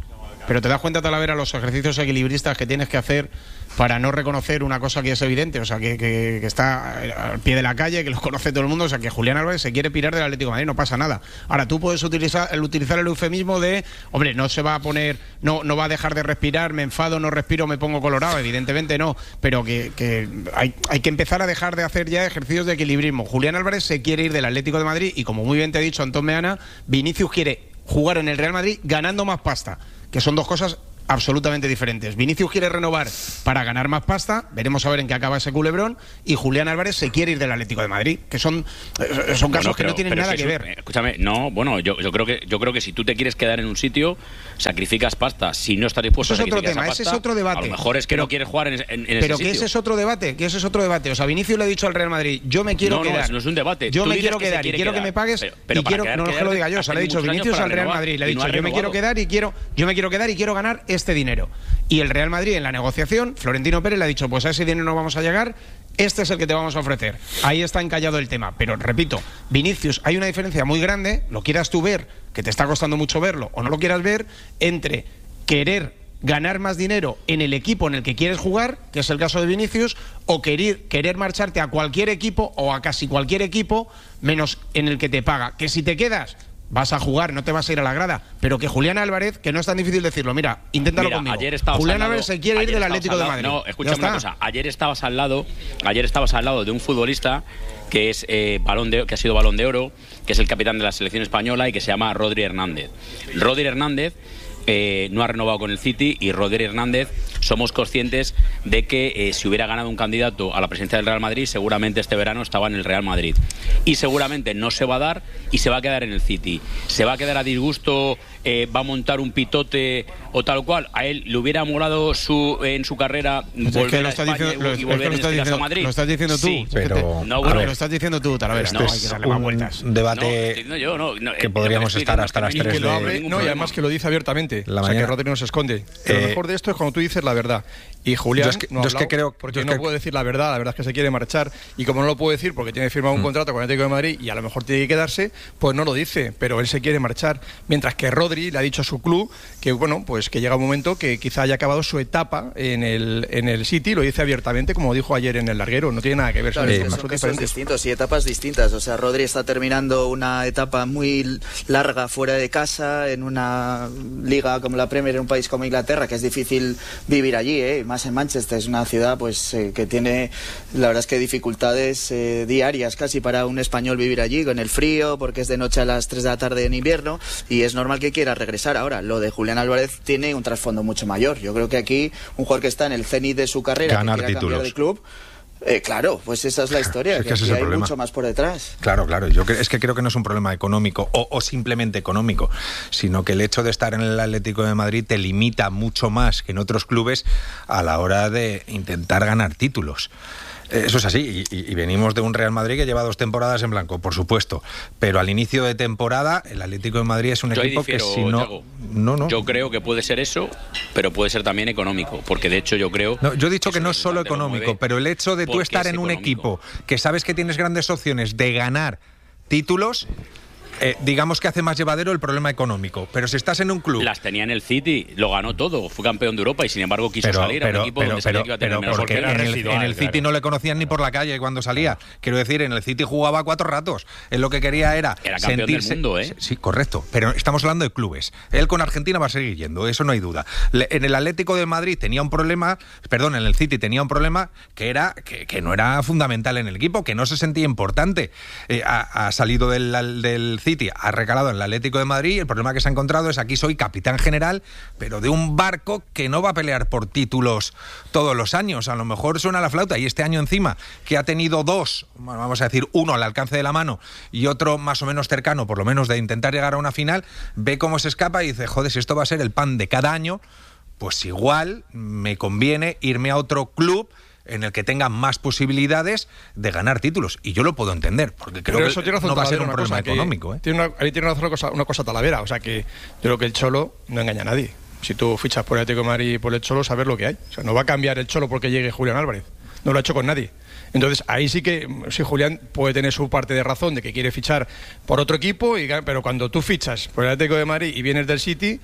S6: pero te das cuenta, Talavera, los ejercicios equilibristas que tienes que hacer para no reconocer una cosa que es evidente, o sea, que, que, que está al pie de la calle, que lo conoce todo el mundo, o sea, que Julián Álvarez se quiere pirar del Atlético de Madrid, no pasa nada. Ahora, tú puedes utilizar el, utilizar el eufemismo de, hombre, no se va a poner, no, no va a dejar de respirar, me enfado, no respiro, me pongo colorado, evidentemente no, pero que, que hay, hay que empezar a dejar de hacer ya ejercicios de equilibrismo. Julián Álvarez se quiere ir del Atlético de Madrid y, como muy bien te ha dicho Antón Meana, Vinicius quiere jugar en el Real Madrid ganando más pasta, que son dos cosas absolutamente diferentes. Vinicius quiere renovar para ganar más pasta, veremos a ver en qué acaba ese culebrón, y Julián Álvarez se quiere ir del Atlético de Madrid, que son, son casos bueno, pero, que no tienen nada que, que ver.
S1: Escúchame, no, bueno, yo, yo creo que yo creo que si tú te quieres quedar en un sitio, sacrificas pasta. Si no estás dispuesto
S6: eso
S1: a sacrificar
S6: es otro tema,
S1: esa pasta,
S6: ese es otro debate.
S1: A lo mejor es que
S6: pero,
S1: no quieres jugar en, en, en
S6: pero
S1: ese
S6: que
S1: sitio.
S6: ese es otro debate, que ese es otro debate. O sea, Vinicius le ha dicho al Real Madrid, yo me quiero
S1: no,
S6: quedar.
S1: No, no es un debate.
S6: Yo
S1: tú
S6: me quiero quedar y quiero
S1: quedar.
S6: que me pagues
S1: pero, pero
S6: y quiero
S1: quedar,
S6: no es que lo diga yo, se le ha dicho Vinicius al Real
S1: renovar,
S6: Madrid, le ha dicho,
S1: no
S6: yo me quiero quedar y quiero yo me quiero quedar y quiero ganar este dinero. Y el Real Madrid, en la negociación, Florentino Pérez le ha dicho, pues a ese dinero no vamos a llegar, este es el que te vamos a ofrecer. Ahí está encallado el tema. Pero repito, Vinicius, hay una diferencia muy grande, lo quieras tú ver, que te está costando mucho verlo, o no lo quieras ver, entre querer ganar más dinero en el equipo en el que quieres jugar, que es el caso de Vinicius, o querer, querer marcharte a cualquier equipo o a casi cualquier equipo menos en el que te paga. Que si te quedas, vas a jugar, no te vas a ir a la grada, pero que Julián Álvarez, que no es tan difícil decirlo, mira, inténtalo
S1: mira,
S6: conmigo.
S1: Ayer
S6: Julián
S1: lado,
S6: Álvarez se quiere ir del Atlético de Madrid.
S1: No, escúchame una cosa, ayer estabas al lado, ayer estabas al lado de un futbolista que es eh, balón de, que ha sido Balón de Oro, que es el capitán de la selección española y que se llama Rodri Hernández. Rodri Hernández Eh, no ha renovado con el City y Rodri Hernández, somos conscientes de que eh, si hubiera ganado un candidato a la presidencia del Real Madrid, seguramente este verano estaba en el Real Madrid. Y seguramente no se va a dar y se va a quedar en el City. Se va a quedar a disgusto, eh, va a montar un pitote o tal cual. A él le hubiera molado su, en su carrera
S6: pues
S1: volver
S6: es que lo
S1: a
S6: estás
S1: España
S6: diciendo,
S1: y
S6: lo,
S1: volver
S6: es que lo estás
S1: en este
S6: diciendo,
S1: caso a Madrid.
S6: lo estás diciendo tú.
S1: Sí,
S6: pero,
S1: te, no, bueno,
S6: lo estás diciendo tú, Talavera.
S4: Este
S6: No,
S4: es
S6: hay que darle más vueltas.
S4: un debate
S1: no, yo, no, no,
S4: que podríamos
S1: no
S4: estar hasta las
S6: y
S4: tres
S6: que lo
S4: de...
S6: abre, no, y además que lo dice abiertamente.
S4: La
S6: o sea,
S4: mañana.
S6: que Rodri no se esconde. Pero
S4: Eh,
S6: lo mejor de esto es cuando tú dices la verdad. Y Julián
S4: yo es que,
S6: no ha
S4: yo es que
S6: hablado
S4: creo
S6: porque
S4: yo
S6: no
S4: es que...
S6: puede decir la verdad. La verdad es que se quiere marchar. Y como no lo puede decir porque tiene firmado un
S4: Mm.
S6: contrato con el Atlético de Madrid y a lo mejor tiene que quedarse, pues no lo dice. Pero él se quiere marchar. Mientras que Rodri le ha dicho a su club que, bueno, pues que llega un momento que quizá haya acabado su etapa en el, en el City. Lo dice abiertamente, como dijo ayer en el larguero. No tiene nada que ver.
S8: Claro,
S6: son,
S8: es que
S6: son
S8: son casos
S6: diferentes.
S8: distintos y etapas distintas. O sea, Rodri está terminando una etapa muy larga fuera de casa, en una liga como la Premier, en un país como Inglaterra, que es difícil vivir allí, ¿eh? Más en Manchester, es una ciudad pues eh, que tiene, la verdad es que dificultades eh, diarias casi para un español vivir allí, con el frío, porque es de noche a las tres de la tarde en invierno, y es normal que quiera regresar. Ahora, lo de Julián Álvarez tiene un trasfondo mucho mayor. Yo creo que aquí un jugador que está en el cenit de su carrera,
S4: ganar
S8: que quiera
S4: títulos.
S8: cambiar de club, Eh, claro, pues esa es la historia,
S4: Es
S8: que,
S4: que ese
S8: aquí
S4: es el
S8: hay
S4: problema.
S8: mucho más por detrás.
S4: Claro, claro. Yo cre- es que creo que no es un problema económico o, o simplemente económico, sino que el hecho de estar en el Atlético de Madrid te limita mucho más que en otros clubes a la hora de intentar ganar títulos. Eso es así, y, y venimos de un Real Madrid que lleva dos temporadas en blanco, por supuesto, pero al inicio de temporada el Atlético de Madrid es un
S1: Yo ahí
S4: equipo
S1: difiero,
S4: que si no,
S1: Thiago.
S4: no, no,
S1: Yo creo que puede ser eso, pero puede ser también económico, porque de hecho yo creo...
S4: No, yo he dicho que no es
S1: es
S4: solo
S1: bastante lo
S4: económico,
S1: mueve
S4: pero el hecho de tú
S1: porque
S4: estar
S1: es
S4: en un
S1: económico.
S4: equipo que sabes que tienes grandes opciones de ganar títulos, eh, digamos que hace más llevadero el problema económico. Pero si estás en un club...
S1: Las tenía en el City, lo ganó todo, fue campeón de Europa y sin embargo quiso
S4: Pero,
S1: salir a
S4: pero,
S1: un equipo
S4: pero,
S1: donde sabía
S4: pero,
S1: que iba a tener
S4: pero
S1: menos
S4: porque
S1: porque
S4: en
S1: era
S4: el,
S1: residual,
S4: en el City
S1: claro.
S4: no le conocían ni por la calle cuando salía. Quiero decir, en el City jugaba cuatro ratos. Él lo que quería era
S1: Era campeón del
S4: sentirse...
S1: mundo, ¿eh?
S4: Sí, correcto. Pero estamos hablando de clubes. Él con Argentina va a seguir yendo, eso no hay duda. Le- en el Atlético de Madrid tenía un problema, perdón, en el City tenía un problema que era que, que no era fundamental en el equipo, que no se sentía importante. Eh, ha, ha salido del, del City, ha recalado en el Atlético de Madrid. El problema que se ha encontrado es aquí soy capitán general, pero de un barco que no va a pelear por títulos todos los años. A lo mejor suena la flauta y este año encima, que ha tenido dos, bueno, vamos a decir uno al alcance de la mano y otro más o menos cercano, por lo menos de intentar llegar a una final, ve cómo se escapa y dice, joder, si esto va a ser el pan de cada año, pues igual me conviene irme a otro club en el que tenga más posibilidades de ganar títulos. Y yo lo puedo entender, porque creo
S6: Pero
S4: que
S6: eso tiene razón,
S4: no va a ser
S6: Talavera,
S4: un
S6: una
S4: problema
S6: cosa, que
S4: económico. ¿eh?
S6: Tiene una, ahí tiene razón una cosa, una cosa Talavera. O sea que yo creo que el Cholo no engaña a nadie. Si tú fichas por el Atlético de Madrid y por el Cholo, sabes lo que hay. O sea, no va a cambiar el Cholo porque llegue Julián Álvarez. No lo ha hecho con nadie. Entonces, ahí sí que sí, Julián puede tener su parte de razón de que quiere fichar por otro equipo, y, pero cuando tú fichas por el Atlético de Madrid y vienes del City,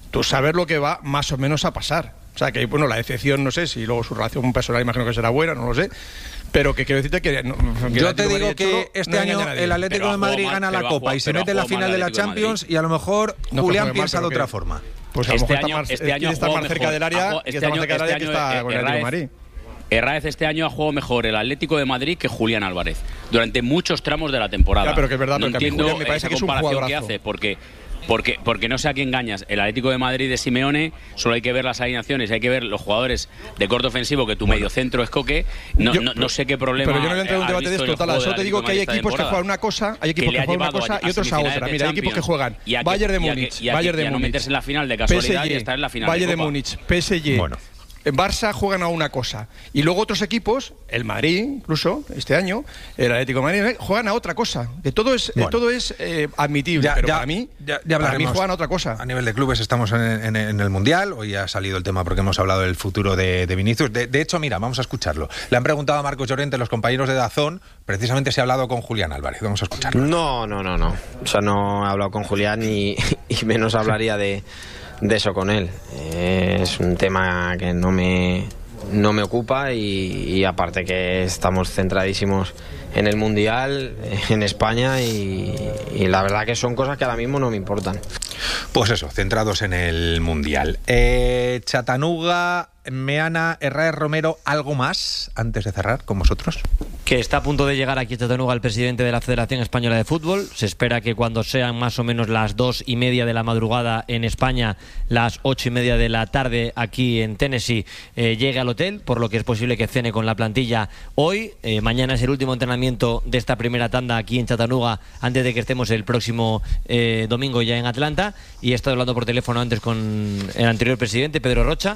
S5: tú sabes lo que va más o menos a pasar. O sea, que bueno, la decepción, no sé, si luego su relación personal imagino que será buena, no lo sé. Pero que quiero decirte que... No, que
S4: yo te digo que este no año el Atlético de Madrid mal, gana la Copa jugado, y se mete en la final de la Champions y a lo mejor no, Julián pues piensa mal, de otra que, forma.
S5: Pues a este lo mejor año, está más, este año está más cerca del área, este está más cerca del área que está con el Atlético de Madrid.
S1: Herráez este año ha jugado mejor el Atlético de Madrid que Julián Álvarez durante muchos tramos de la temporada.
S5: Ya, pero que es verdad,
S1: no entiendo
S5: Julián me parece que es un jugadorazo.
S1: Que hace porque Porque, porque no sé a quién engañas. El Atlético de Madrid de Simeone, solo hay que ver las alineaciones, hay que ver los jugadores de corte ofensivo, que tu bueno. medio centro es Coque. No, yo, no, no sé qué problema.
S5: Pero yo no voy a entrar en un debate de esto, tal. Solo te digo que hay equipos que juegan una cosa, hay equipos que, que juegan una cosa a, y otros a otra. Mira, hay equipos que juegan Bayern de Múnich, Bayern de Múnich.
S1: No meterse en la final de casualidad y estar en la final
S5: Bayern
S1: de
S5: de Múnich, P S G. Bueno. En Barça juegan a una cosa y luego otros equipos, el Madrid incluso este año, el Atlético de Madrid, juegan a otra cosa. Que todo es bueno. eh, todo es eh, admitible, ya, pero ya, para mí
S4: ya, ya para mí
S5: juegan a otra cosa.
S4: A nivel de clubes estamos en, en, en el Mundial. Hoy ha salido el tema porque hemos hablado del futuro de, de Vinicius. De, de hecho, mira, vamos a escucharlo. Le han preguntado a Marcos Llorente, los compañeros de Dazón, precisamente si ha hablado con Julián Álvarez. Vamos a escucharlo.
S3: No, no, no, no. O sea, no he hablado con Julián y, y menos hablaría de, de eso con él. Eh, es un tema que no me no me ocupa y, y aparte que estamos centradísimos en el Mundial, en España y, y la verdad que son cosas que ahora mismo no me importan.
S4: Pues eso, centrados en el Mundial. Eh, Chattanooga, Meana, Herráez, Romero, ¿algo más antes de cerrar con vosotros?
S7: Que está a punto de llegar aquí a Chattanooga el presidente de la Federación Española de Fútbol. Se espera que cuando sean más o menos las dos y media de la madrugada en España, las ocho y media de la tarde aquí en Tennessee, eh, llegue al hotel, por lo que es posible que cene con la plantilla hoy. Eh, mañana es el último entrenamiento de esta primera tanda aquí en Chattanooga antes de que estemos el próximo eh, domingo ya en Atlanta. Y he estado hablando por teléfono antes con el anterior presidente, Pedro Rocha,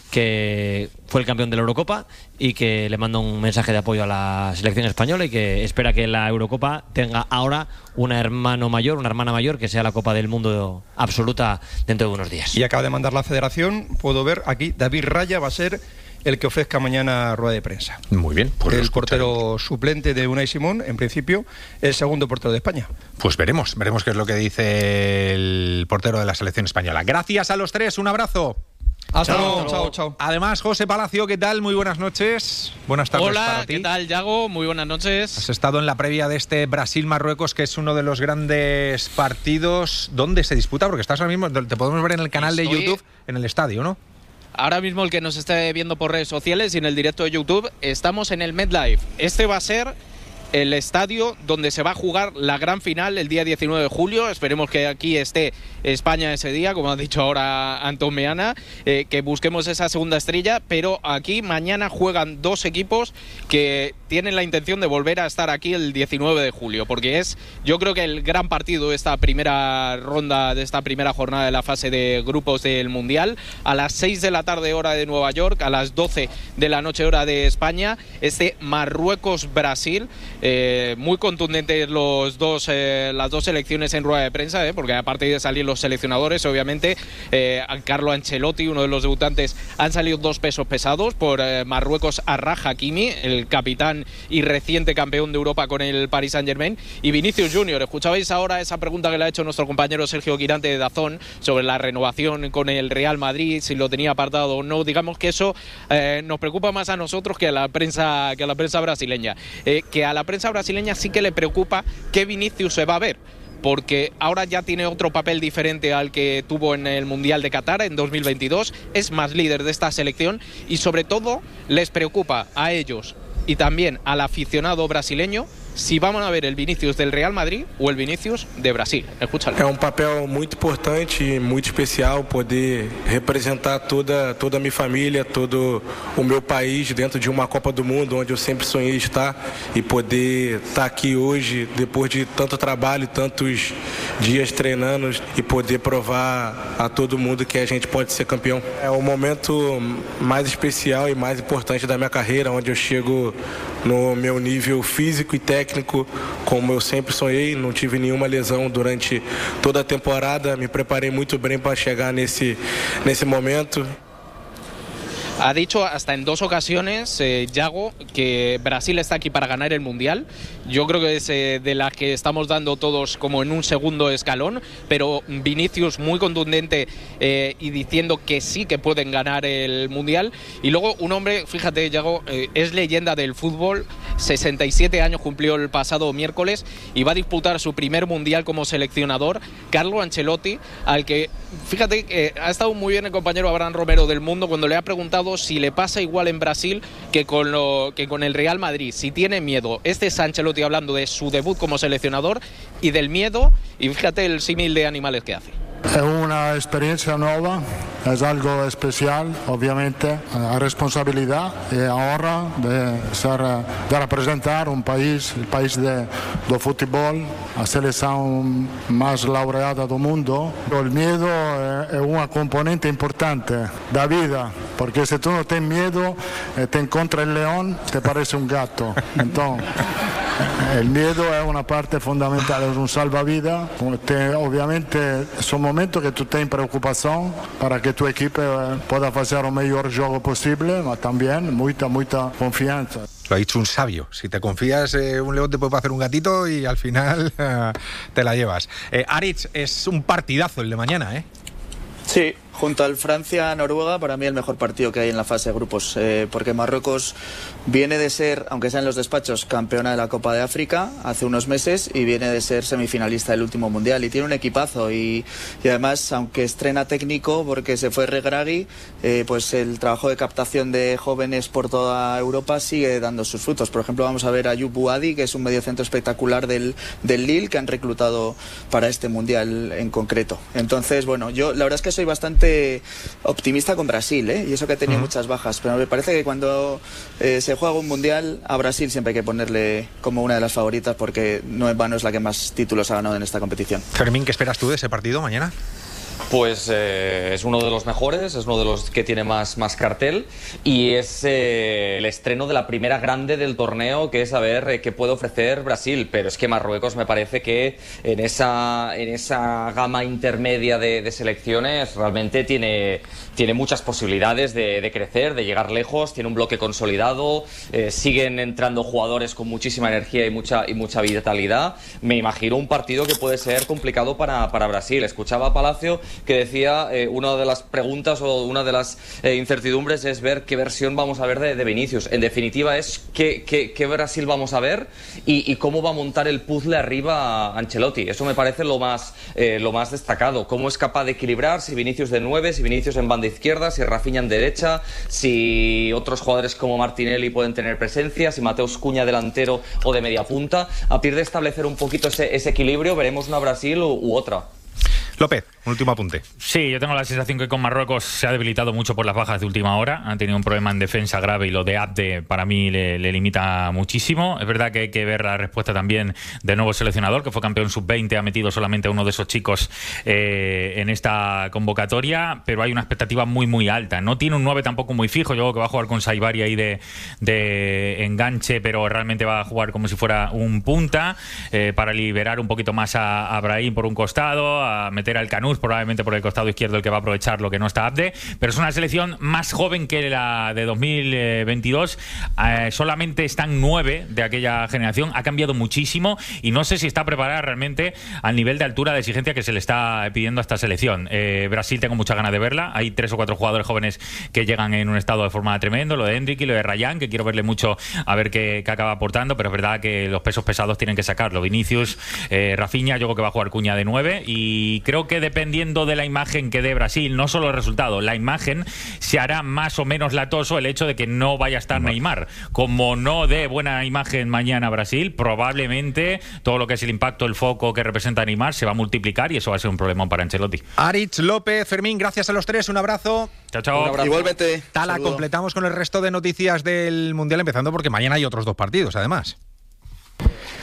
S7: que fue el campeón de la Eurocopa y que le manda un mensaje de apoyo a la selección española y que espera que la Eurocopa tenga ahora una hermano mayor, una hermana mayor, que sea la Copa del Mundo absoluta dentro de unos días.
S5: Y acaba de mandar la federación, puedo ver aquí, David Raya va a ser el que ofrezca mañana rueda de prensa.
S4: Muy bien.
S5: Pues el portero suplente de Unai Simón, en principio, el segundo portero de España.
S4: Pues veremos, veremos qué es lo que dice el portero de la selección española. Gracias a los tres, un abrazo.
S5: Hasta luego, chao, chao.
S4: Además, José Palacio, ¿qué tal? Muy buenas noches. Buenas tardes
S9: Hola,
S4: para ti.
S9: ¿qué tal, Yago? Muy buenas noches.
S4: Has estado en la previa de este Brasil-Marruecos, que es uno de los grandes partidos. ¿Dónde se disputa? Porque estás ahora mismo, te podemos ver en el canal Estoy... de YouTube, en el estadio, ¿no?
S9: Ahora mismo el que nos esté viendo por redes sociales y en el directo de YouTube, estamos en el MetLife. Este va a ser el estadio donde se va a jugar la gran final el día diecinueve de julio. Esperemos que aquí esté España ese día, como ha dicho ahora Antón Meana, eh, que busquemos esa segunda estrella, pero aquí mañana juegan dos equipos que tienen la intención de volver a estar aquí el diecinueve de julio, porque es, yo creo que el gran partido de esta primera ronda, de esta primera jornada de la fase de grupos del Mundial. A las seis de la tarde hora de Nueva York, a las doce de la noche hora de España, este Marruecos-Brasil. Eh, muy contundentes los dos, eh, las dos selecciones en rueda de prensa, eh, porque aparte de salir los seleccionadores, obviamente, eh, Carlo Ancelotti, uno de los debutantes, han salido dos pesos pesados por eh, Marruecos, Achraf Hakimi, el capitán y reciente campeón de Europa con el Paris Saint-Germain, y Vinicius Junior. Escuchabais ahora esa pregunta que le ha hecho nuestro compañero Sergio Quirante de Dazón sobre la renovación con el Real Madrid, si lo tenía apartado o no. Digamos que eso eh, nos preocupa más a nosotros que a la prensa, que a la prensa brasileña. Eh, que a la prensa brasileña sí que le preocupa que Vinicius se va a ver, porque ahora ya tiene otro papel diferente al que tuvo en el Mundial de Qatar en dos mil veintidós, es más líder de esta selección y sobre todo les preocupa a ellos y también al aficionado brasileño si vamos a ver el Vinicius del Real Madrid o el Vinicius de Brasil. Escúchalo.
S2: É um papel muito importante e muito especial poder representar toda, toda a minha família, todo o meu país dentro de uma Copa do Mundo, onde eu sempre sonhei estar, e poder estar aqui hoje, depois de tanto trabalho, tantos dias treinando, e poder provar a todo mundo que a gente pode ser campeão. É o momento mais especial e mais importante da minha carreira, onde eu chego no meu nível físico e técnico, como eu sempre sonhei. Não tive nenhuma lesão durante toda a temporada, me preparei muito bem para chegar nesse, nesse momento.
S9: Ha dicho hasta en dos ocasiones, eh, Yago, que Brasil está aquí para ganar el Mundial. Yo creo que es eh, de las que estamos dando todos como en un segundo escalón, pero Vinicius muy contundente eh, y diciendo que sí que pueden ganar el Mundial. Y luego un hombre, fíjate, Yago, eh, es leyenda del fútbol, sesenta y siete años cumplió el pasado miércoles y va a disputar su primer Mundial como seleccionador, Carlo Ancelotti, al que, fíjate, eh, ha estado muy bien el compañero Abraham Romero del Mundo cuando le ha preguntado si le pasa igual en Brasil que con, lo, que con el Real Madrid, si tiene miedo. Este es Ancelotti hablando de su debut como seleccionador y del miedo, y fíjate el símil de animales que hace.
S11: Es una experiencia nueva, es algo especial, obviamente, la responsabilidad y ahora de, ser, de representar un país, el país de, de fútbol, la selección más laureada del mundo. El miedo es una componente importante de la vida, porque si tú no tienes miedo, te encuentra el león, te parece un gato. Entonces, el miedo es una parte fundamental, es un salvavidas. Obviamente son momentos que tú tienes preocupación para que tu equipo pueda hacer el mejor juego posible, pero también mucha, mucha confianza.
S4: Lo ha dicho un sabio. Si te confías, eh, un león te puede hacer un gatito y al final eh, te la llevas. Eh, Aritz, es un partidazo el de mañana, ¿eh?
S8: Sí, junto al Francia-Noruega, para mí el mejor partido que hay en la fase de grupos, eh, porque Marruecos viene de ser, aunque sea en los despachos, campeona de la Copa de África hace unos meses y viene de ser semifinalista del último Mundial y tiene un equipazo y, y además, aunque estrena técnico porque se fue Regragui, eh, pues el trabajo de captación de jóvenes por toda Europa sigue dando sus frutos. Por ejemplo, vamos a ver a Ayub Buadi, que es un mediocentro espectacular del, del Lille, que han reclutado para este Mundial en concreto. Entonces, bueno, yo la verdad es que soy bastante optimista con Brasil, ¿eh? Y eso que tenía uh-huh. muchas bajas, pero me parece que cuando eh, se juega un Mundial, a Brasil siempre hay que ponerle como una de las favoritas, porque no en vano es la que más títulos ha ganado en esta competición.
S4: Fermín, ¿qué esperas tú de ese partido mañana?
S13: Pues eh, es uno de los mejores, es uno de los que tiene más, más cartel y es eh, el estreno de la primera grande del torneo, que es a ver eh, qué puede ofrecer Brasil, pero es que Marruecos me parece que en esa, en esa gama intermedia de, de selecciones realmente tiene, tiene muchas posibilidades de, de crecer, de llegar lejos, tiene un bloque consolidado, eh, siguen entrando jugadores con muchísima energía y mucha, y mucha vitalidad. Me imagino un partido que puede ser complicado para, para Brasil. Escuchaba a Palacio que decía, eh, una de las preguntas o una de las eh, incertidumbres es ver qué versión vamos a ver de, de Vinicius. En definitiva es qué, qué, qué Brasil vamos a ver y, y cómo va a montar el puzzle arriba a Ancelotti. Eso me parece lo más, eh, lo más destacado. Cómo es capaz de equilibrar, si Vinicius de nueve, si Vinicius en banda izquierda, si Rafinha en derecha, si otros jugadores como Martinelli pueden tener presencia, si Mateus Cunha delantero o de media punta. A partir de establecer un poquito ese, ese equilibrio, veremos una Brasil u, u otra.
S4: López, último apunte.
S10: Sí, yo tengo la sensación que con Marruecos se ha debilitado mucho por las bajas de última hora. Han tenido un problema en defensa grave y lo de Abde para mí le, le limita muchísimo. Es verdad que hay que ver la respuesta también del nuevo seleccionador, que fue campeón sub veinte, ha metido solamente a uno de esos chicos eh, en esta convocatoria, pero hay una expectativa muy muy alta. No tiene un nueve tampoco muy fijo. Yo creo que va a jugar con Saibari ahí de, de enganche, pero realmente va a jugar como si fuera un punta eh, para liberar un poquito más a, a Brahim por un costado, a meter al Canús probablemente por el costado izquierdo, el que va a aprovechar lo que no está Abde, pero es una selección más joven que la de dos mil veintidós. Eh, solamente están nueve de aquella generación, ha cambiado muchísimo y no sé si está preparada realmente al nivel de altura de exigencia que se le está pidiendo a esta selección. eh, Brasil, tengo muchas ganas de verla, hay tres o cuatro jugadores jóvenes que llegan en un estado de forma tremendo, lo de Hendrick y lo de Rayán, que quiero verle mucho a ver qué, qué acaba aportando, pero es verdad que los pesos pesados tienen que sacarlo. Vinicius, eh, Rafinha, yo creo que va a jugar Cunha de nueve y creo que dependiendo de la imagen que dé Brasil, no solo el resultado, la imagen, se hará más o menos latoso el hecho de que no vaya a estar Neymar. Como no dé buena imagen mañana Brasil, probablemente todo lo que es el impacto, el foco que representa Neymar se va a multiplicar y eso va a ser un problemón para Ancelotti.
S4: Aritz, López, Fermín, gracias a los tres, un abrazo.
S10: Chao, chao.
S8: Igualmente.
S4: Tala, saludo. Completamos con el resto de noticias del Mundial, empezando porque mañana hay otros dos partidos, además.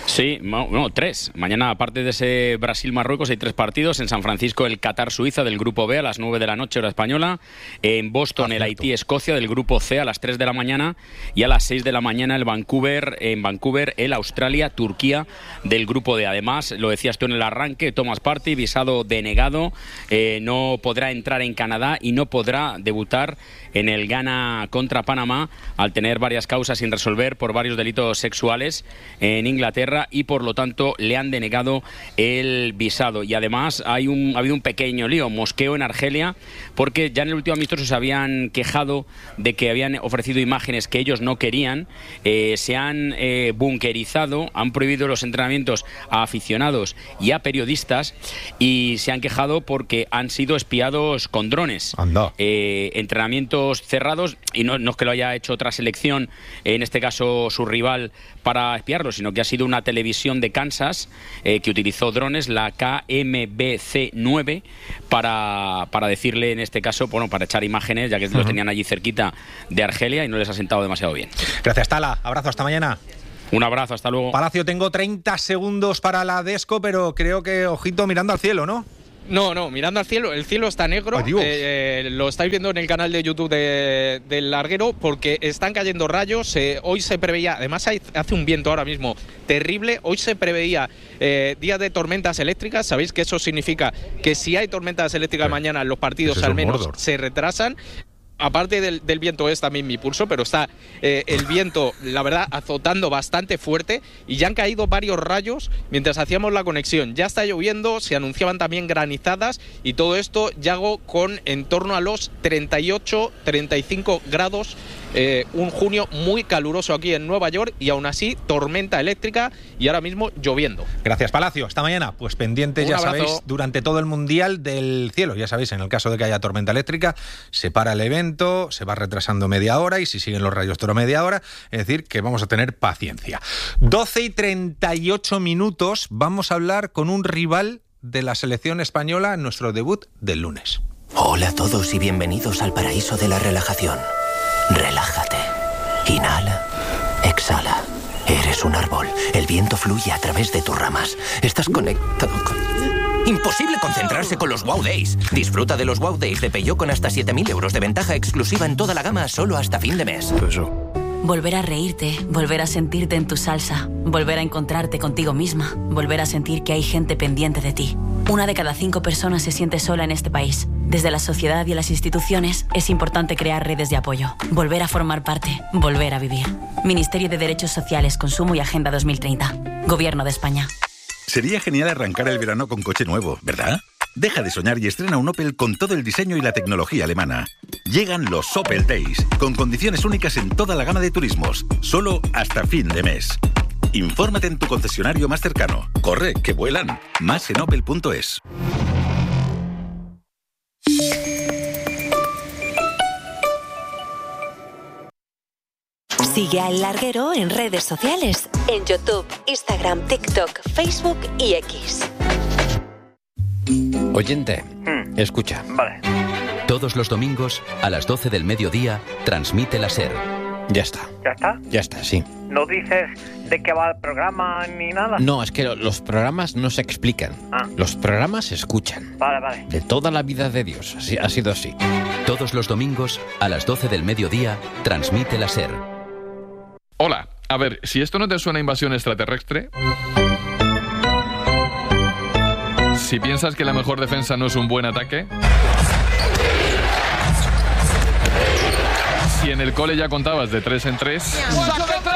S1: Sí, no, no, tres. Mañana, aparte de ese Brasil-Marruecos, hay tres partidos. En San Francisco, el Qatar-Suiza del Grupo B a las nueve de la noche, hora española. En Boston, ah, el Haití-Escocia del Grupo C a las tres de la mañana. Y a las seis de la mañana, el Vancouver, en Vancouver, el Australia-Turquía del Grupo D. Además, lo decías tú en el arranque, Thomas Partey, visado denegado, eh, no podrá entrar en Canadá y no podrá debutar en el Ghana contra Panamá al tener varias causas sin resolver por varios delitos sexuales en Inglaterra, y por lo tanto le han denegado el visado. Y además hay un, ha habido un pequeño lío, mosqueo en Argelia, porque ya en el último amistoso se habían quejado de que habían ofrecido imágenes que ellos no querían, eh, se han eh, bunkerizado, han prohibido los entrenamientos a aficionados y a periodistas, y se han quejado porque han sido espiados con drones.
S4: Anda.
S1: Eh, entrenamientos cerrados, y no, no es que lo haya hecho otra selección, en este caso su rival, para espiarlo, sino que ha sido una televisión de Kansas eh, que utilizó drones, la K M B C nueve, para, para decirle, en este caso, bueno, para echar imágenes, ya que uh-huh. los tenían allí cerquita de Argelia, y no les ha sentado demasiado bien.
S4: Gracias, Tala. Abrazo, hasta mañana.
S1: Un abrazo, hasta luego.
S4: Palacio, tengo treinta segundos para la Desco, pero creo que, ojito, mirando al cielo, ¿no?
S9: No, no, mirando al cielo, el cielo está negro, eh, eh, lo estáis viendo en el canal de YouTube de, del Larguero, porque están cayendo rayos, eh, hoy se preveía, además hay, hace un viento ahora mismo terrible, hoy se preveía eh, días de tormentas eléctricas, sabéis que eso significa que si hay tormentas eléctricas sí. mañana, los partidos al menos Mordor. se retrasan. Aparte del, del viento es también mi pulso, pero está eh, el viento, la verdad, azotando bastante fuerte, y ya han caído varios rayos mientras hacíamos la conexión. Ya está lloviendo, se anunciaban también granizadas, y todo esto ya hago con en torno a los treinta y ocho, treinta y cinco grados. Eh, un junio muy caluroso aquí en Nueva York, y aún así tormenta eléctrica y ahora mismo lloviendo.
S4: Gracias, Palacio. Hasta mañana. Pues pendientes, ya sabéis, durante todo el Mundial del cielo. Ya sabéis, en el caso de que haya tormenta eléctrica, se para el evento, se va retrasando media hora, y si siguen los rayos toro media hora, es decir, que vamos a tener paciencia. doce y treinta y ocho minutos, vamos a hablar con un rival de la selección española en nuestro debut del lunes.
S14: Hola a todos y bienvenidos al paraíso de la relajación. Relájate. Inhala. Exhala. Eres un árbol. El viento fluye a través de tus ramas. Estás conectado con... Imposible concentrarse con los Wow Days. Disfruta de los Wow Days de Peugeot con hasta siete mil euros de ventaja exclusiva en toda la gama, solo hasta fin de mes.
S16: Volver a reírte, volver a sentirte en tu salsa, volver a encontrarte contigo misma, volver a sentir que hay gente pendiente de ti. Una de cada cinco personas se siente sola en este país. Desde la sociedad y las instituciones es importante crear redes de apoyo, volver a formar parte, volver a vivir. Ministerio de Derechos Sociales, Consumo y Agenda dos mil treinta. Gobierno de España.
S18: Sería genial arrancar el verano con coche nuevo, ¿verdad? Deja de soñar y estrena un Opel con todo el diseño y la tecnología alemana. Llegan los Opel Days, con condiciones únicas en toda la gama de turismos, solo hasta fin de mes. Infórmate en tu concesionario más cercano. Corre, que vuelan. Más en opel punto es.
S19: Sigue a El Larguero en redes sociales, en YouTube, Instagram, TikTok, Facebook y X.
S20: Oyente, mm. escucha.
S26: Vale.
S20: Todos los domingos, a las doce del mediodía, transmite la SER. Ya está.
S26: ¿Ya está?
S20: Ya está, sí.
S26: ¿No dices de qué va el programa ni nada?
S20: No, es que los programas no se explican.
S26: Ah.
S20: Los programas se escuchan.
S26: Vale, vale.
S20: De toda la vida de Dios. Así, ha sido así. Todos los domingos, a las doce del mediodía, transmite la SER.
S27: Hola. A ver, si esto no te suena a invasión extraterrestre... Si piensas que la mejor defensa no es un buen ataque... Si en el cole ya contabas de tres en tres... ¡Saque tres!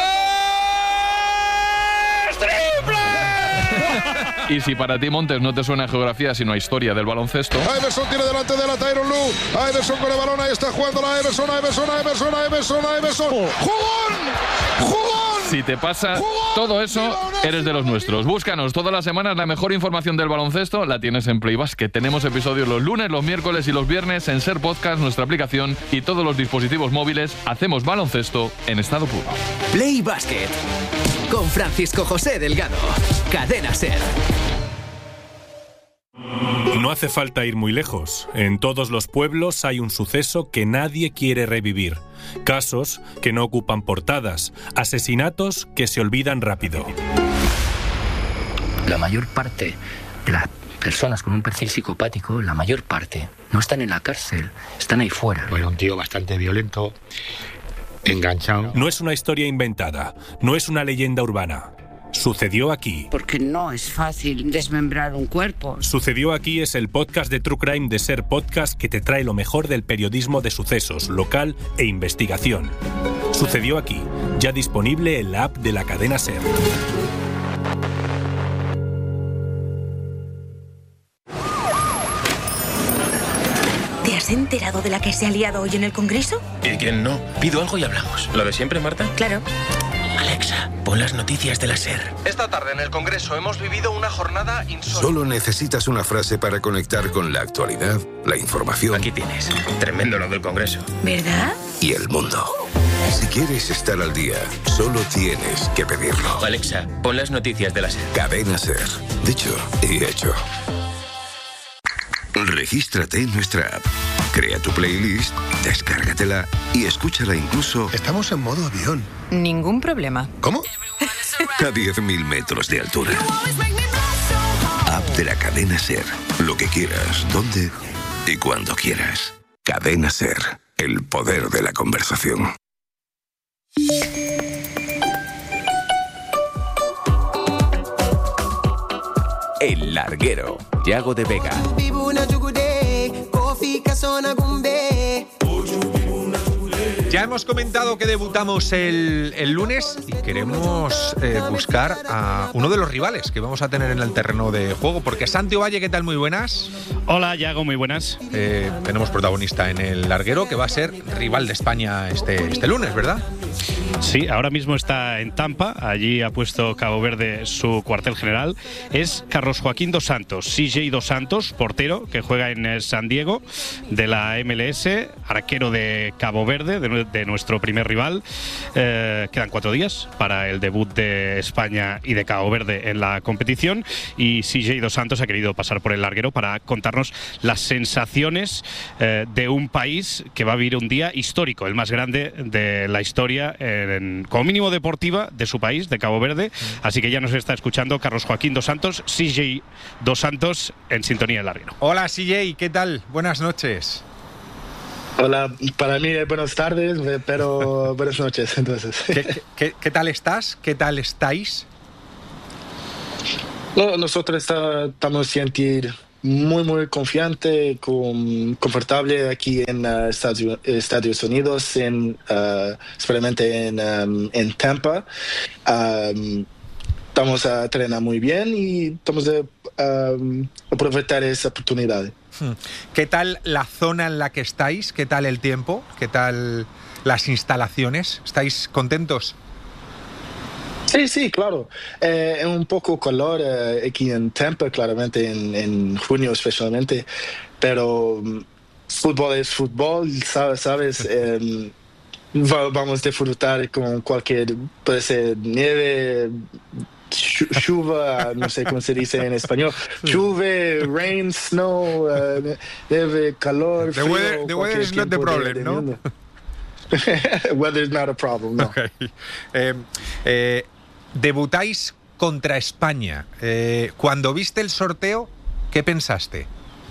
S27: ¡Triple! Y si para ti, Montes, no te suena a geografía sino a historia del baloncesto...
S28: Iverson tiene delante de la Tyronn Lue. Iverson con el balón, ahí está jugando la Iverson, Iverson, Iverson, Iverson, Iverson. ¡Jugón! ¡Jugón!
S27: Si te pasa todo eso, eres de los nuestros. Búscanos todas las semanas, la mejor información del baloncesto la tienes en Play Basket. Tenemos episodios los lunes, los miércoles y los viernes en Ser Podcast, nuestra aplicación y todos los dispositivos móviles. Hacemos baloncesto en estado puro.
S29: Play Basket con Francisco José Delgado. Cadena Ser.
S30: No hace falta ir muy lejos. En todos los pueblos hay un suceso que nadie quiere revivir. Casos que no ocupan portadas. Asesinatos que se olvidan rápido.
S3: La mayor parte de las personas con un perfil psicopático, la mayor parte, no están en la cárcel, están ahí fuera.
S6: Bueno, un tío bastante violento, enganchado.
S30: No es una historia inventada, no es una leyenda urbana. Sucedió aquí.
S12: Porque no es fácil desmembrar un cuerpo.
S30: Sucedió aquí es el podcast de True Crime de SER Podcast que te trae lo mejor del periodismo de sucesos, local e investigación. Sucedió aquí, ya disponible en la app de la cadena SER.
S15: ¿Te has enterado de la que se ha liado hoy en el Congreso?
S17: ¿Y quién no? Pido algo y hablamos. ¿Lo de siempre, Marta?
S15: Claro.
S17: Alexa, pon las noticias de la SER.
S21: Esta tarde en el Congreso hemos vivido una jornada insólita.
S22: Solo necesitas una frase para conectar con la actualidad, la información.
S17: Aquí tienes. Tremendo lo del Congreso.
S15: ¿Verdad?
S22: Y el mundo. Si quieres estar al día, solo tienes que pedirlo.
S17: Alexa, pon las noticias de la SER.
S22: Cadena SER. Dicho y hecho. Regístrate en nuestra app. Crea tu playlist, descárgatela y escúchala incluso...
S21: Estamos en modo avión.
S15: Ningún problema.
S21: ¿Cómo?
S22: A diez mil metros de altura. App de la cadena SER. Lo que quieras, donde y cuando quieras. Cadena SER. El poder de la conversación.
S20: El Larguero, Yago de Vega.
S4: Ya hemos comentado que debutamos el, el lunes y queremos eh, buscar a uno de los rivales que vamos a tener en el terreno de juego, porque Santi Ovalle, ¿qué tal? Muy buenas.
S17: Hola, Yago, muy buenas.
S4: Eh, tenemos protagonista en el Larguero, que va a ser rival de España este, este lunes, ¿verdad?
S17: Sí, ahora mismo está en Tampa, allí ha puesto Cabo Verde su cuartel general. Es Carlos Joaquín Dos Santos, C J Dos Santos, portero, que juega en San Diego, de la M L S, arquero de Cabo Verde, de, de nuestro primer rival. Eh, quedan cuatro días para el debut de España y de Cabo Verde en la competición, y C J Dos Santos ha querido pasar por el Larguero para contarnos las sensaciones eh, de un país que va a vivir un día histórico, el más grande de la historia, en, como mínimo deportiva, de su país, de Cabo Verde. Así que ya nos está escuchando Carlos Joaquín Dos Santos, C J Dos Santos, en sintonía del Larguero.
S4: Hola, C J, ¿qué tal? Buenas noches.
S21: Hola, para mí buenas tardes, pero buenas noches, entonces.
S4: ¿Qué, qué, qué tal estás? ¿Qué tal estáis?
S21: No, nosotros está, estamos sentir muy, muy confiante, con, confortable aquí en uh, Estados, Estados Unidos, en, uh, especialmente en, um, en Tampa. Um, estamos a entrenar muy bien y estamos a um, aprovechar esa oportunidad.
S4: ¿Qué tal la zona en la que estáis? ¿Qué tal el tiempo? ¿Qué tal las instalaciones? ¿Estáis contentos?
S21: Sí, sí, claro. Eh, un poco calor eh, aquí en Tampa, claramente en, en junio especialmente, pero um, fútbol es fútbol, sabes, sabes eh, va, vamos a disfrutar con cualquier, puede ser nieve, chuva, no sé cómo se dice en español, chuve, rain, snow, uh, nieve, calor,
S4: the
S21: frío.
S4: Weather, the weather is not the problem, ¿no?
S21: Weather is not a problem, no.
S4: Okay. Eh, eh, debutáis contra España. Eh, cuando viste el sorteo, ¿qué pensaste?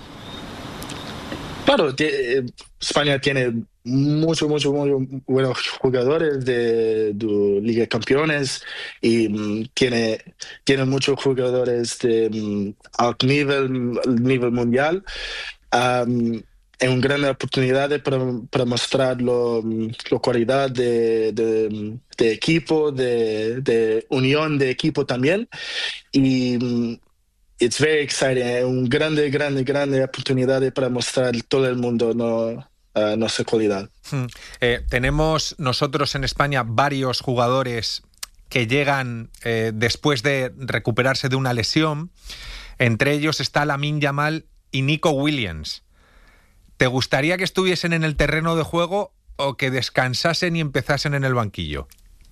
S21: Claro, t- España tiene muchos, muchos, muy buenos jugadores de, de Liga de Campeones y um, tiene, tiene muchos jugadores de um, alto nivel, nivel mundial. Um, es una gran oportunidad para, para mostrar lo, la cualidad de, de, de equipo, de, de unión de equipo también. Y um, it's very exciting, es una grande, grande, grande oportunidad para mostrar a todo el mundo no, uh, nuestra cualidad.
S4: Hmm. Eh, tenemos nosotros en España varios jugadores que llegan eh, después de recuperarse de una lesión. Entre ellos está Lamine Yamal y Nico Williams. ¿Te gustaría que estuviesen en el terreno de juego o que descansasen y empezasen en el banquillo?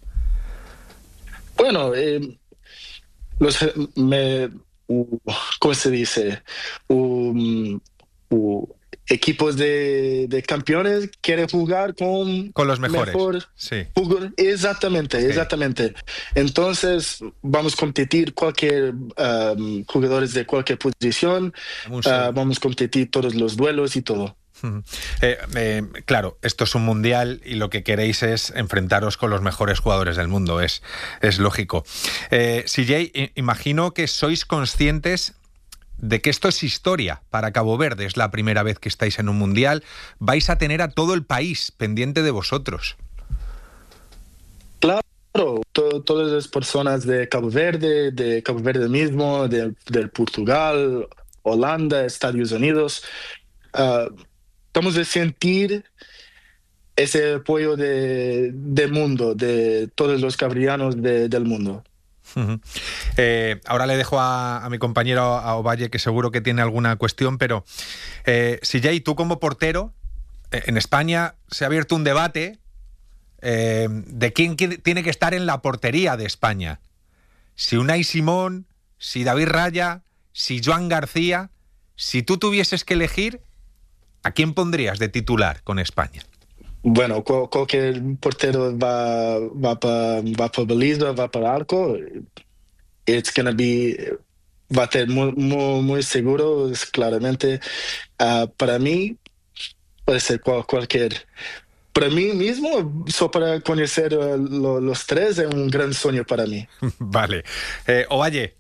S21: Bueno, eh, los, me, uh, ¿cómo se dice? Um, uh, equipos de, de campeones quieren jugar con,
S4: con los mejores.
S21: Mejor
S4: sí.
S21: Jugador. Exactamente, sí. exactamente. Entonces vamos a competir cualquier um, jugadores de cualquier posición, uh, vamos a competir todos los duelos y todo.
S4: Eh, eh, claro, esto es un mundial y lo que queréis es enfrentaros con los mejores jugadores del mundo, es, es lógico. Eh, C J, imagino que sois conscientes de que esto es historia para Cabo Verde, es la primera vez que estáis en un mundial, vais a tener a todo el país pendiente de vosotros.
S21: Claro, to- todas las personas de Cabo Verde, de Cabo Verde mismo, de, de Portugal, Holanda, Estados Unidos, uh, estamos a sentir ese apoyo de, del mundo, de todos los cabrianos de, del mundo.
S4: Uh-huh. Eh, ahora le dejo a, a mi compañero a Ovalle, que seguro que tiene alguna cuestión, pero eh, C J, tú como portero, eh, en España se ha abierto un debate eh, de quién tiene que estar en la portería de España. Si Unai Simón, si David Raya, si Joan García. Si tú tuvieses que elegir, ¿a quién pondrías de titular con España?
S21: Bueno, cu- cualquier portero va, va para va pa baliza, va para arco. It's gonna be, va a ser muy, muy, muy seguro, es claramente. Uh, para mí, puede ser cual, cualquier. Para mí mismo, solo para conocer uh, lo, los tres, es un gran sueño para mí.
S4: Vale. Eh, Ovalle.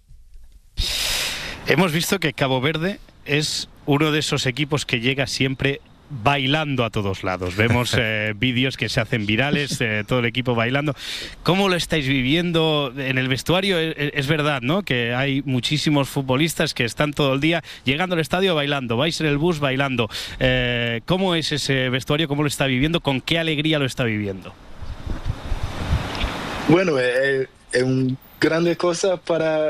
S17: Hemos visto que Cabo Verde es uno de esos equipos que llega siempre bailando a todos lados. Vemos eh, vídeos que se hacen virales, eh, todo el equipo bailando. ¿Cómo lo estáis viviendo en el vestuario? Es, es verdad, ¿no?, que hay muchísimos futbolistas que están todo el día llegando al estadio bailando, vais en el bus bailando. Eh, ¿Cómo es ese vestuario? ¿Cómo lo está viviendo? ¿Con qué alegría lo está viviendo?
S21: Bueno, es eh, una grande cosa para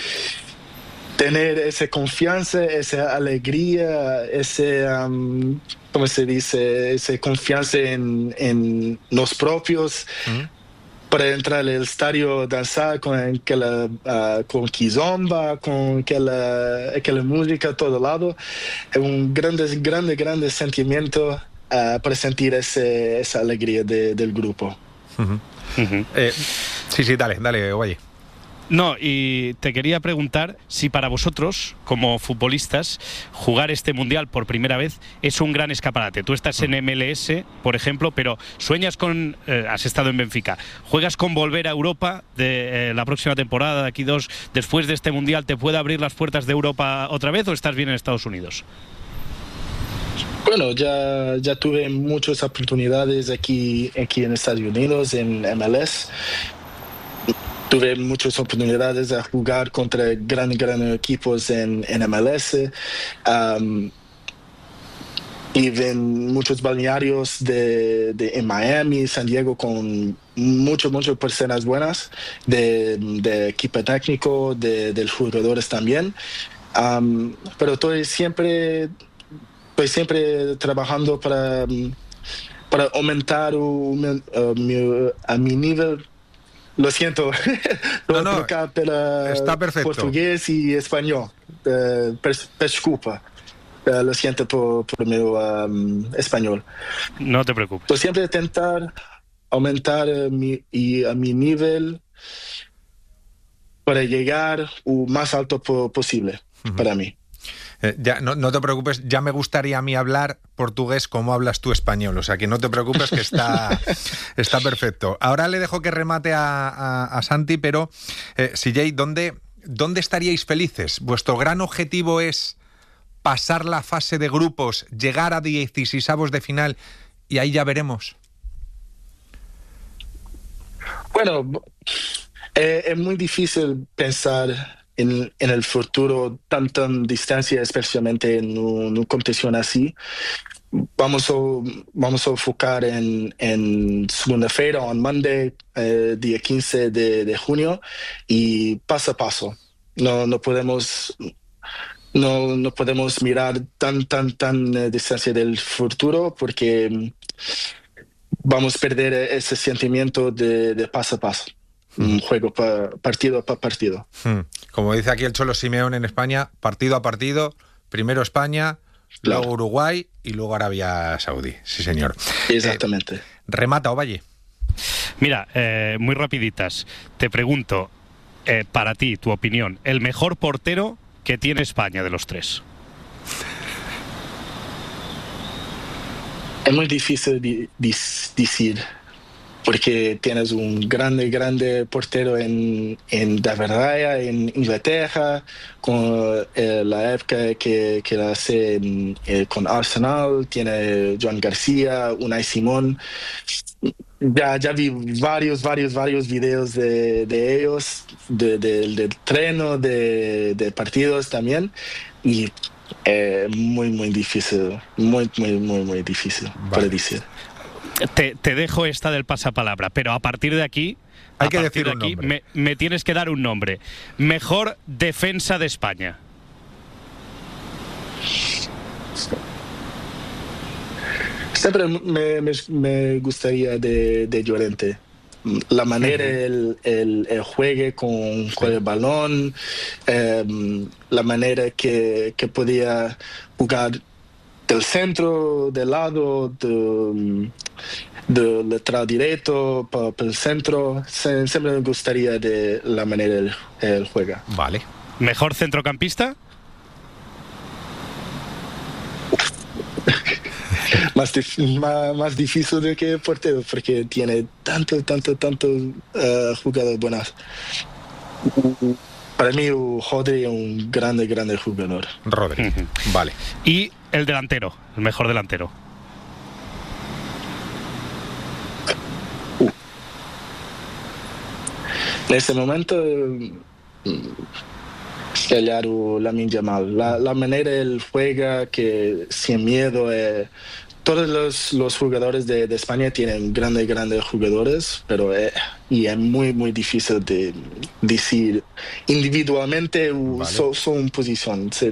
S21: tener esa confianza, esa alegría, ese, um, ¿cómo se dice? Esa confianza en, en los propios, uh-huh. para entrar al estadio, danzar con aquella, uh, con kizomba, con aquella, aquella música a todo lado. Es un grande, grande, grande sentimiento uh, para sentir ese, esa alegría de, del grupo.
S4: Uh-huh. Uh-huh. Eh, sí, sí, dale, dale, Ovalle.
S17: No, y te quería preguntar si para vosotros, como futbolistas, jugar este Mundial por primera vez es un gran escaparate. Tú estás en M L S, por ejemplo, pero sueñas con... Eh, has estado en Benfica. ¿Juegas con volver a Europa de eh, la próxima temporada, de aquí dos, después de este Mundial, te puede abrir las puertas de Europa otra vez o estás bien en Estados Unidos?
S21: Bueno, ya, ya tuve muchas oportunidades aquí, aquí en Estados Unidos, en M L S. Tuve muchas oportunidades de jugar contra grandes, grandes equipos en, en M L S. Um, y en muchos balnearios de, de, en Miami, San Diego, con muchas, muchas personas buenas, de, de equipo técnico, de, de los jugadores también. Um, pero estoy siempre, estoy siempre trabajando para, para aumentar un, uh, mi, a mi nivel. Lo siento,
S4: no, no, está perfecto.
S21: Portugués y español. Uh, Desculpa. Uh, lo siento por, por mi um, español.
S17: No te preocupes.
S21: Yo siempre intentar aumentar uh, mi, y a mi nivel para llegar lo más alto po- posible uh-huh. para mí.
S4: Eh, ya, no, no te preocupes, ya me gustaría a mí hablar portugués como hablas tú español, o sea que no te preocupes que está, está perfecto. Ahora le dejo que remate a, a, a Santi, pero eh, C J, ¿dónde, ¿dónde estaríais felices? ¿Vuestro gran objetivo es pasar la fase de grupos, llegar a dieciseisavos de final y ahí ya veremos?
S21: Bueno, eh, es muy difícil pensar En, en el futuro tan tan distancia, especialmente en una competición así. Vamos a, vamos a enfocar en, en segunda-feira, on Monday, eh, día quince de, de junio, y paso a paso. No, no podemos... No, no podemos mirar tan, tan, tan uh, distancia del futuro porque vamos a perder ese sentimiento de, de paso a paso. Un juego pa, partido a partido.
S4: Como dice aquí el Cholo Simeone en España, partido a partido, primero España,
S21: claro.
S4: Luego Uruguay y luego Arabia Saudí. Sí, señor.
S21: Exactamente.
S4: Eh, remata, Ovalle.
S17: Mira, eh, muy rapiditas. Te pregunto, eh, para ti, tu opinión, el mejor portero que tiene España de los tres.
S21: Es muy difícil de, de, decir, porque tienes un grande, grande portero en, en Davide, en Inglaterra, con eh, la época que, que la hace en, eh, con Arsenal, tiene Joan García, Unai Simón. Ya, ya vi varios, varios, varios videos de, de ellos, de, de, del treno, de, de partidos también, y eh, muy, muy difícil, muy, muy, muy, muy difícil vale. para decir.
S17: Te, te dejo esta del pasapalabra, pero a partir de aquí,
S4: hay
S17: a
S4: que
S17: partir
S4: decir
S17: de
S4: un
S17: aquí
S4: nombre.
S17: Me, me tienes que dar un nombre. Mejor defensa de España.
S21: Siempre me, me, me gustaría de, de Llorente. La manera uh-huh. el, el, el juegue con, sí. con el balón, eh, la manera que, que podía jugar del centro, del lado, de, del lateral directo para el centro. Se, siempre me gustaría de la manera el, el juega.
S17: Vale. ¿Mejor centrocampista?
S21: Más, dif- más, más difícil de que portero, porque tiene tanto, tanto, tanto uh, jugadores buenos. Para mí, Rodri es un grande, grande jugador.
S4: Rodri, uh-huh. vale.
S17: Y el delantero, el mejor delantero.
S21: Uh. En este momento, callar o Lamine Yamal. La, la manera él juega, que sin miedo. Eh, todos los, los jugadores de, de España tienen grandes, grandes jugadores, pero eh, y es muy, muy difícil de decir individualmente vale. su, su posición. Se,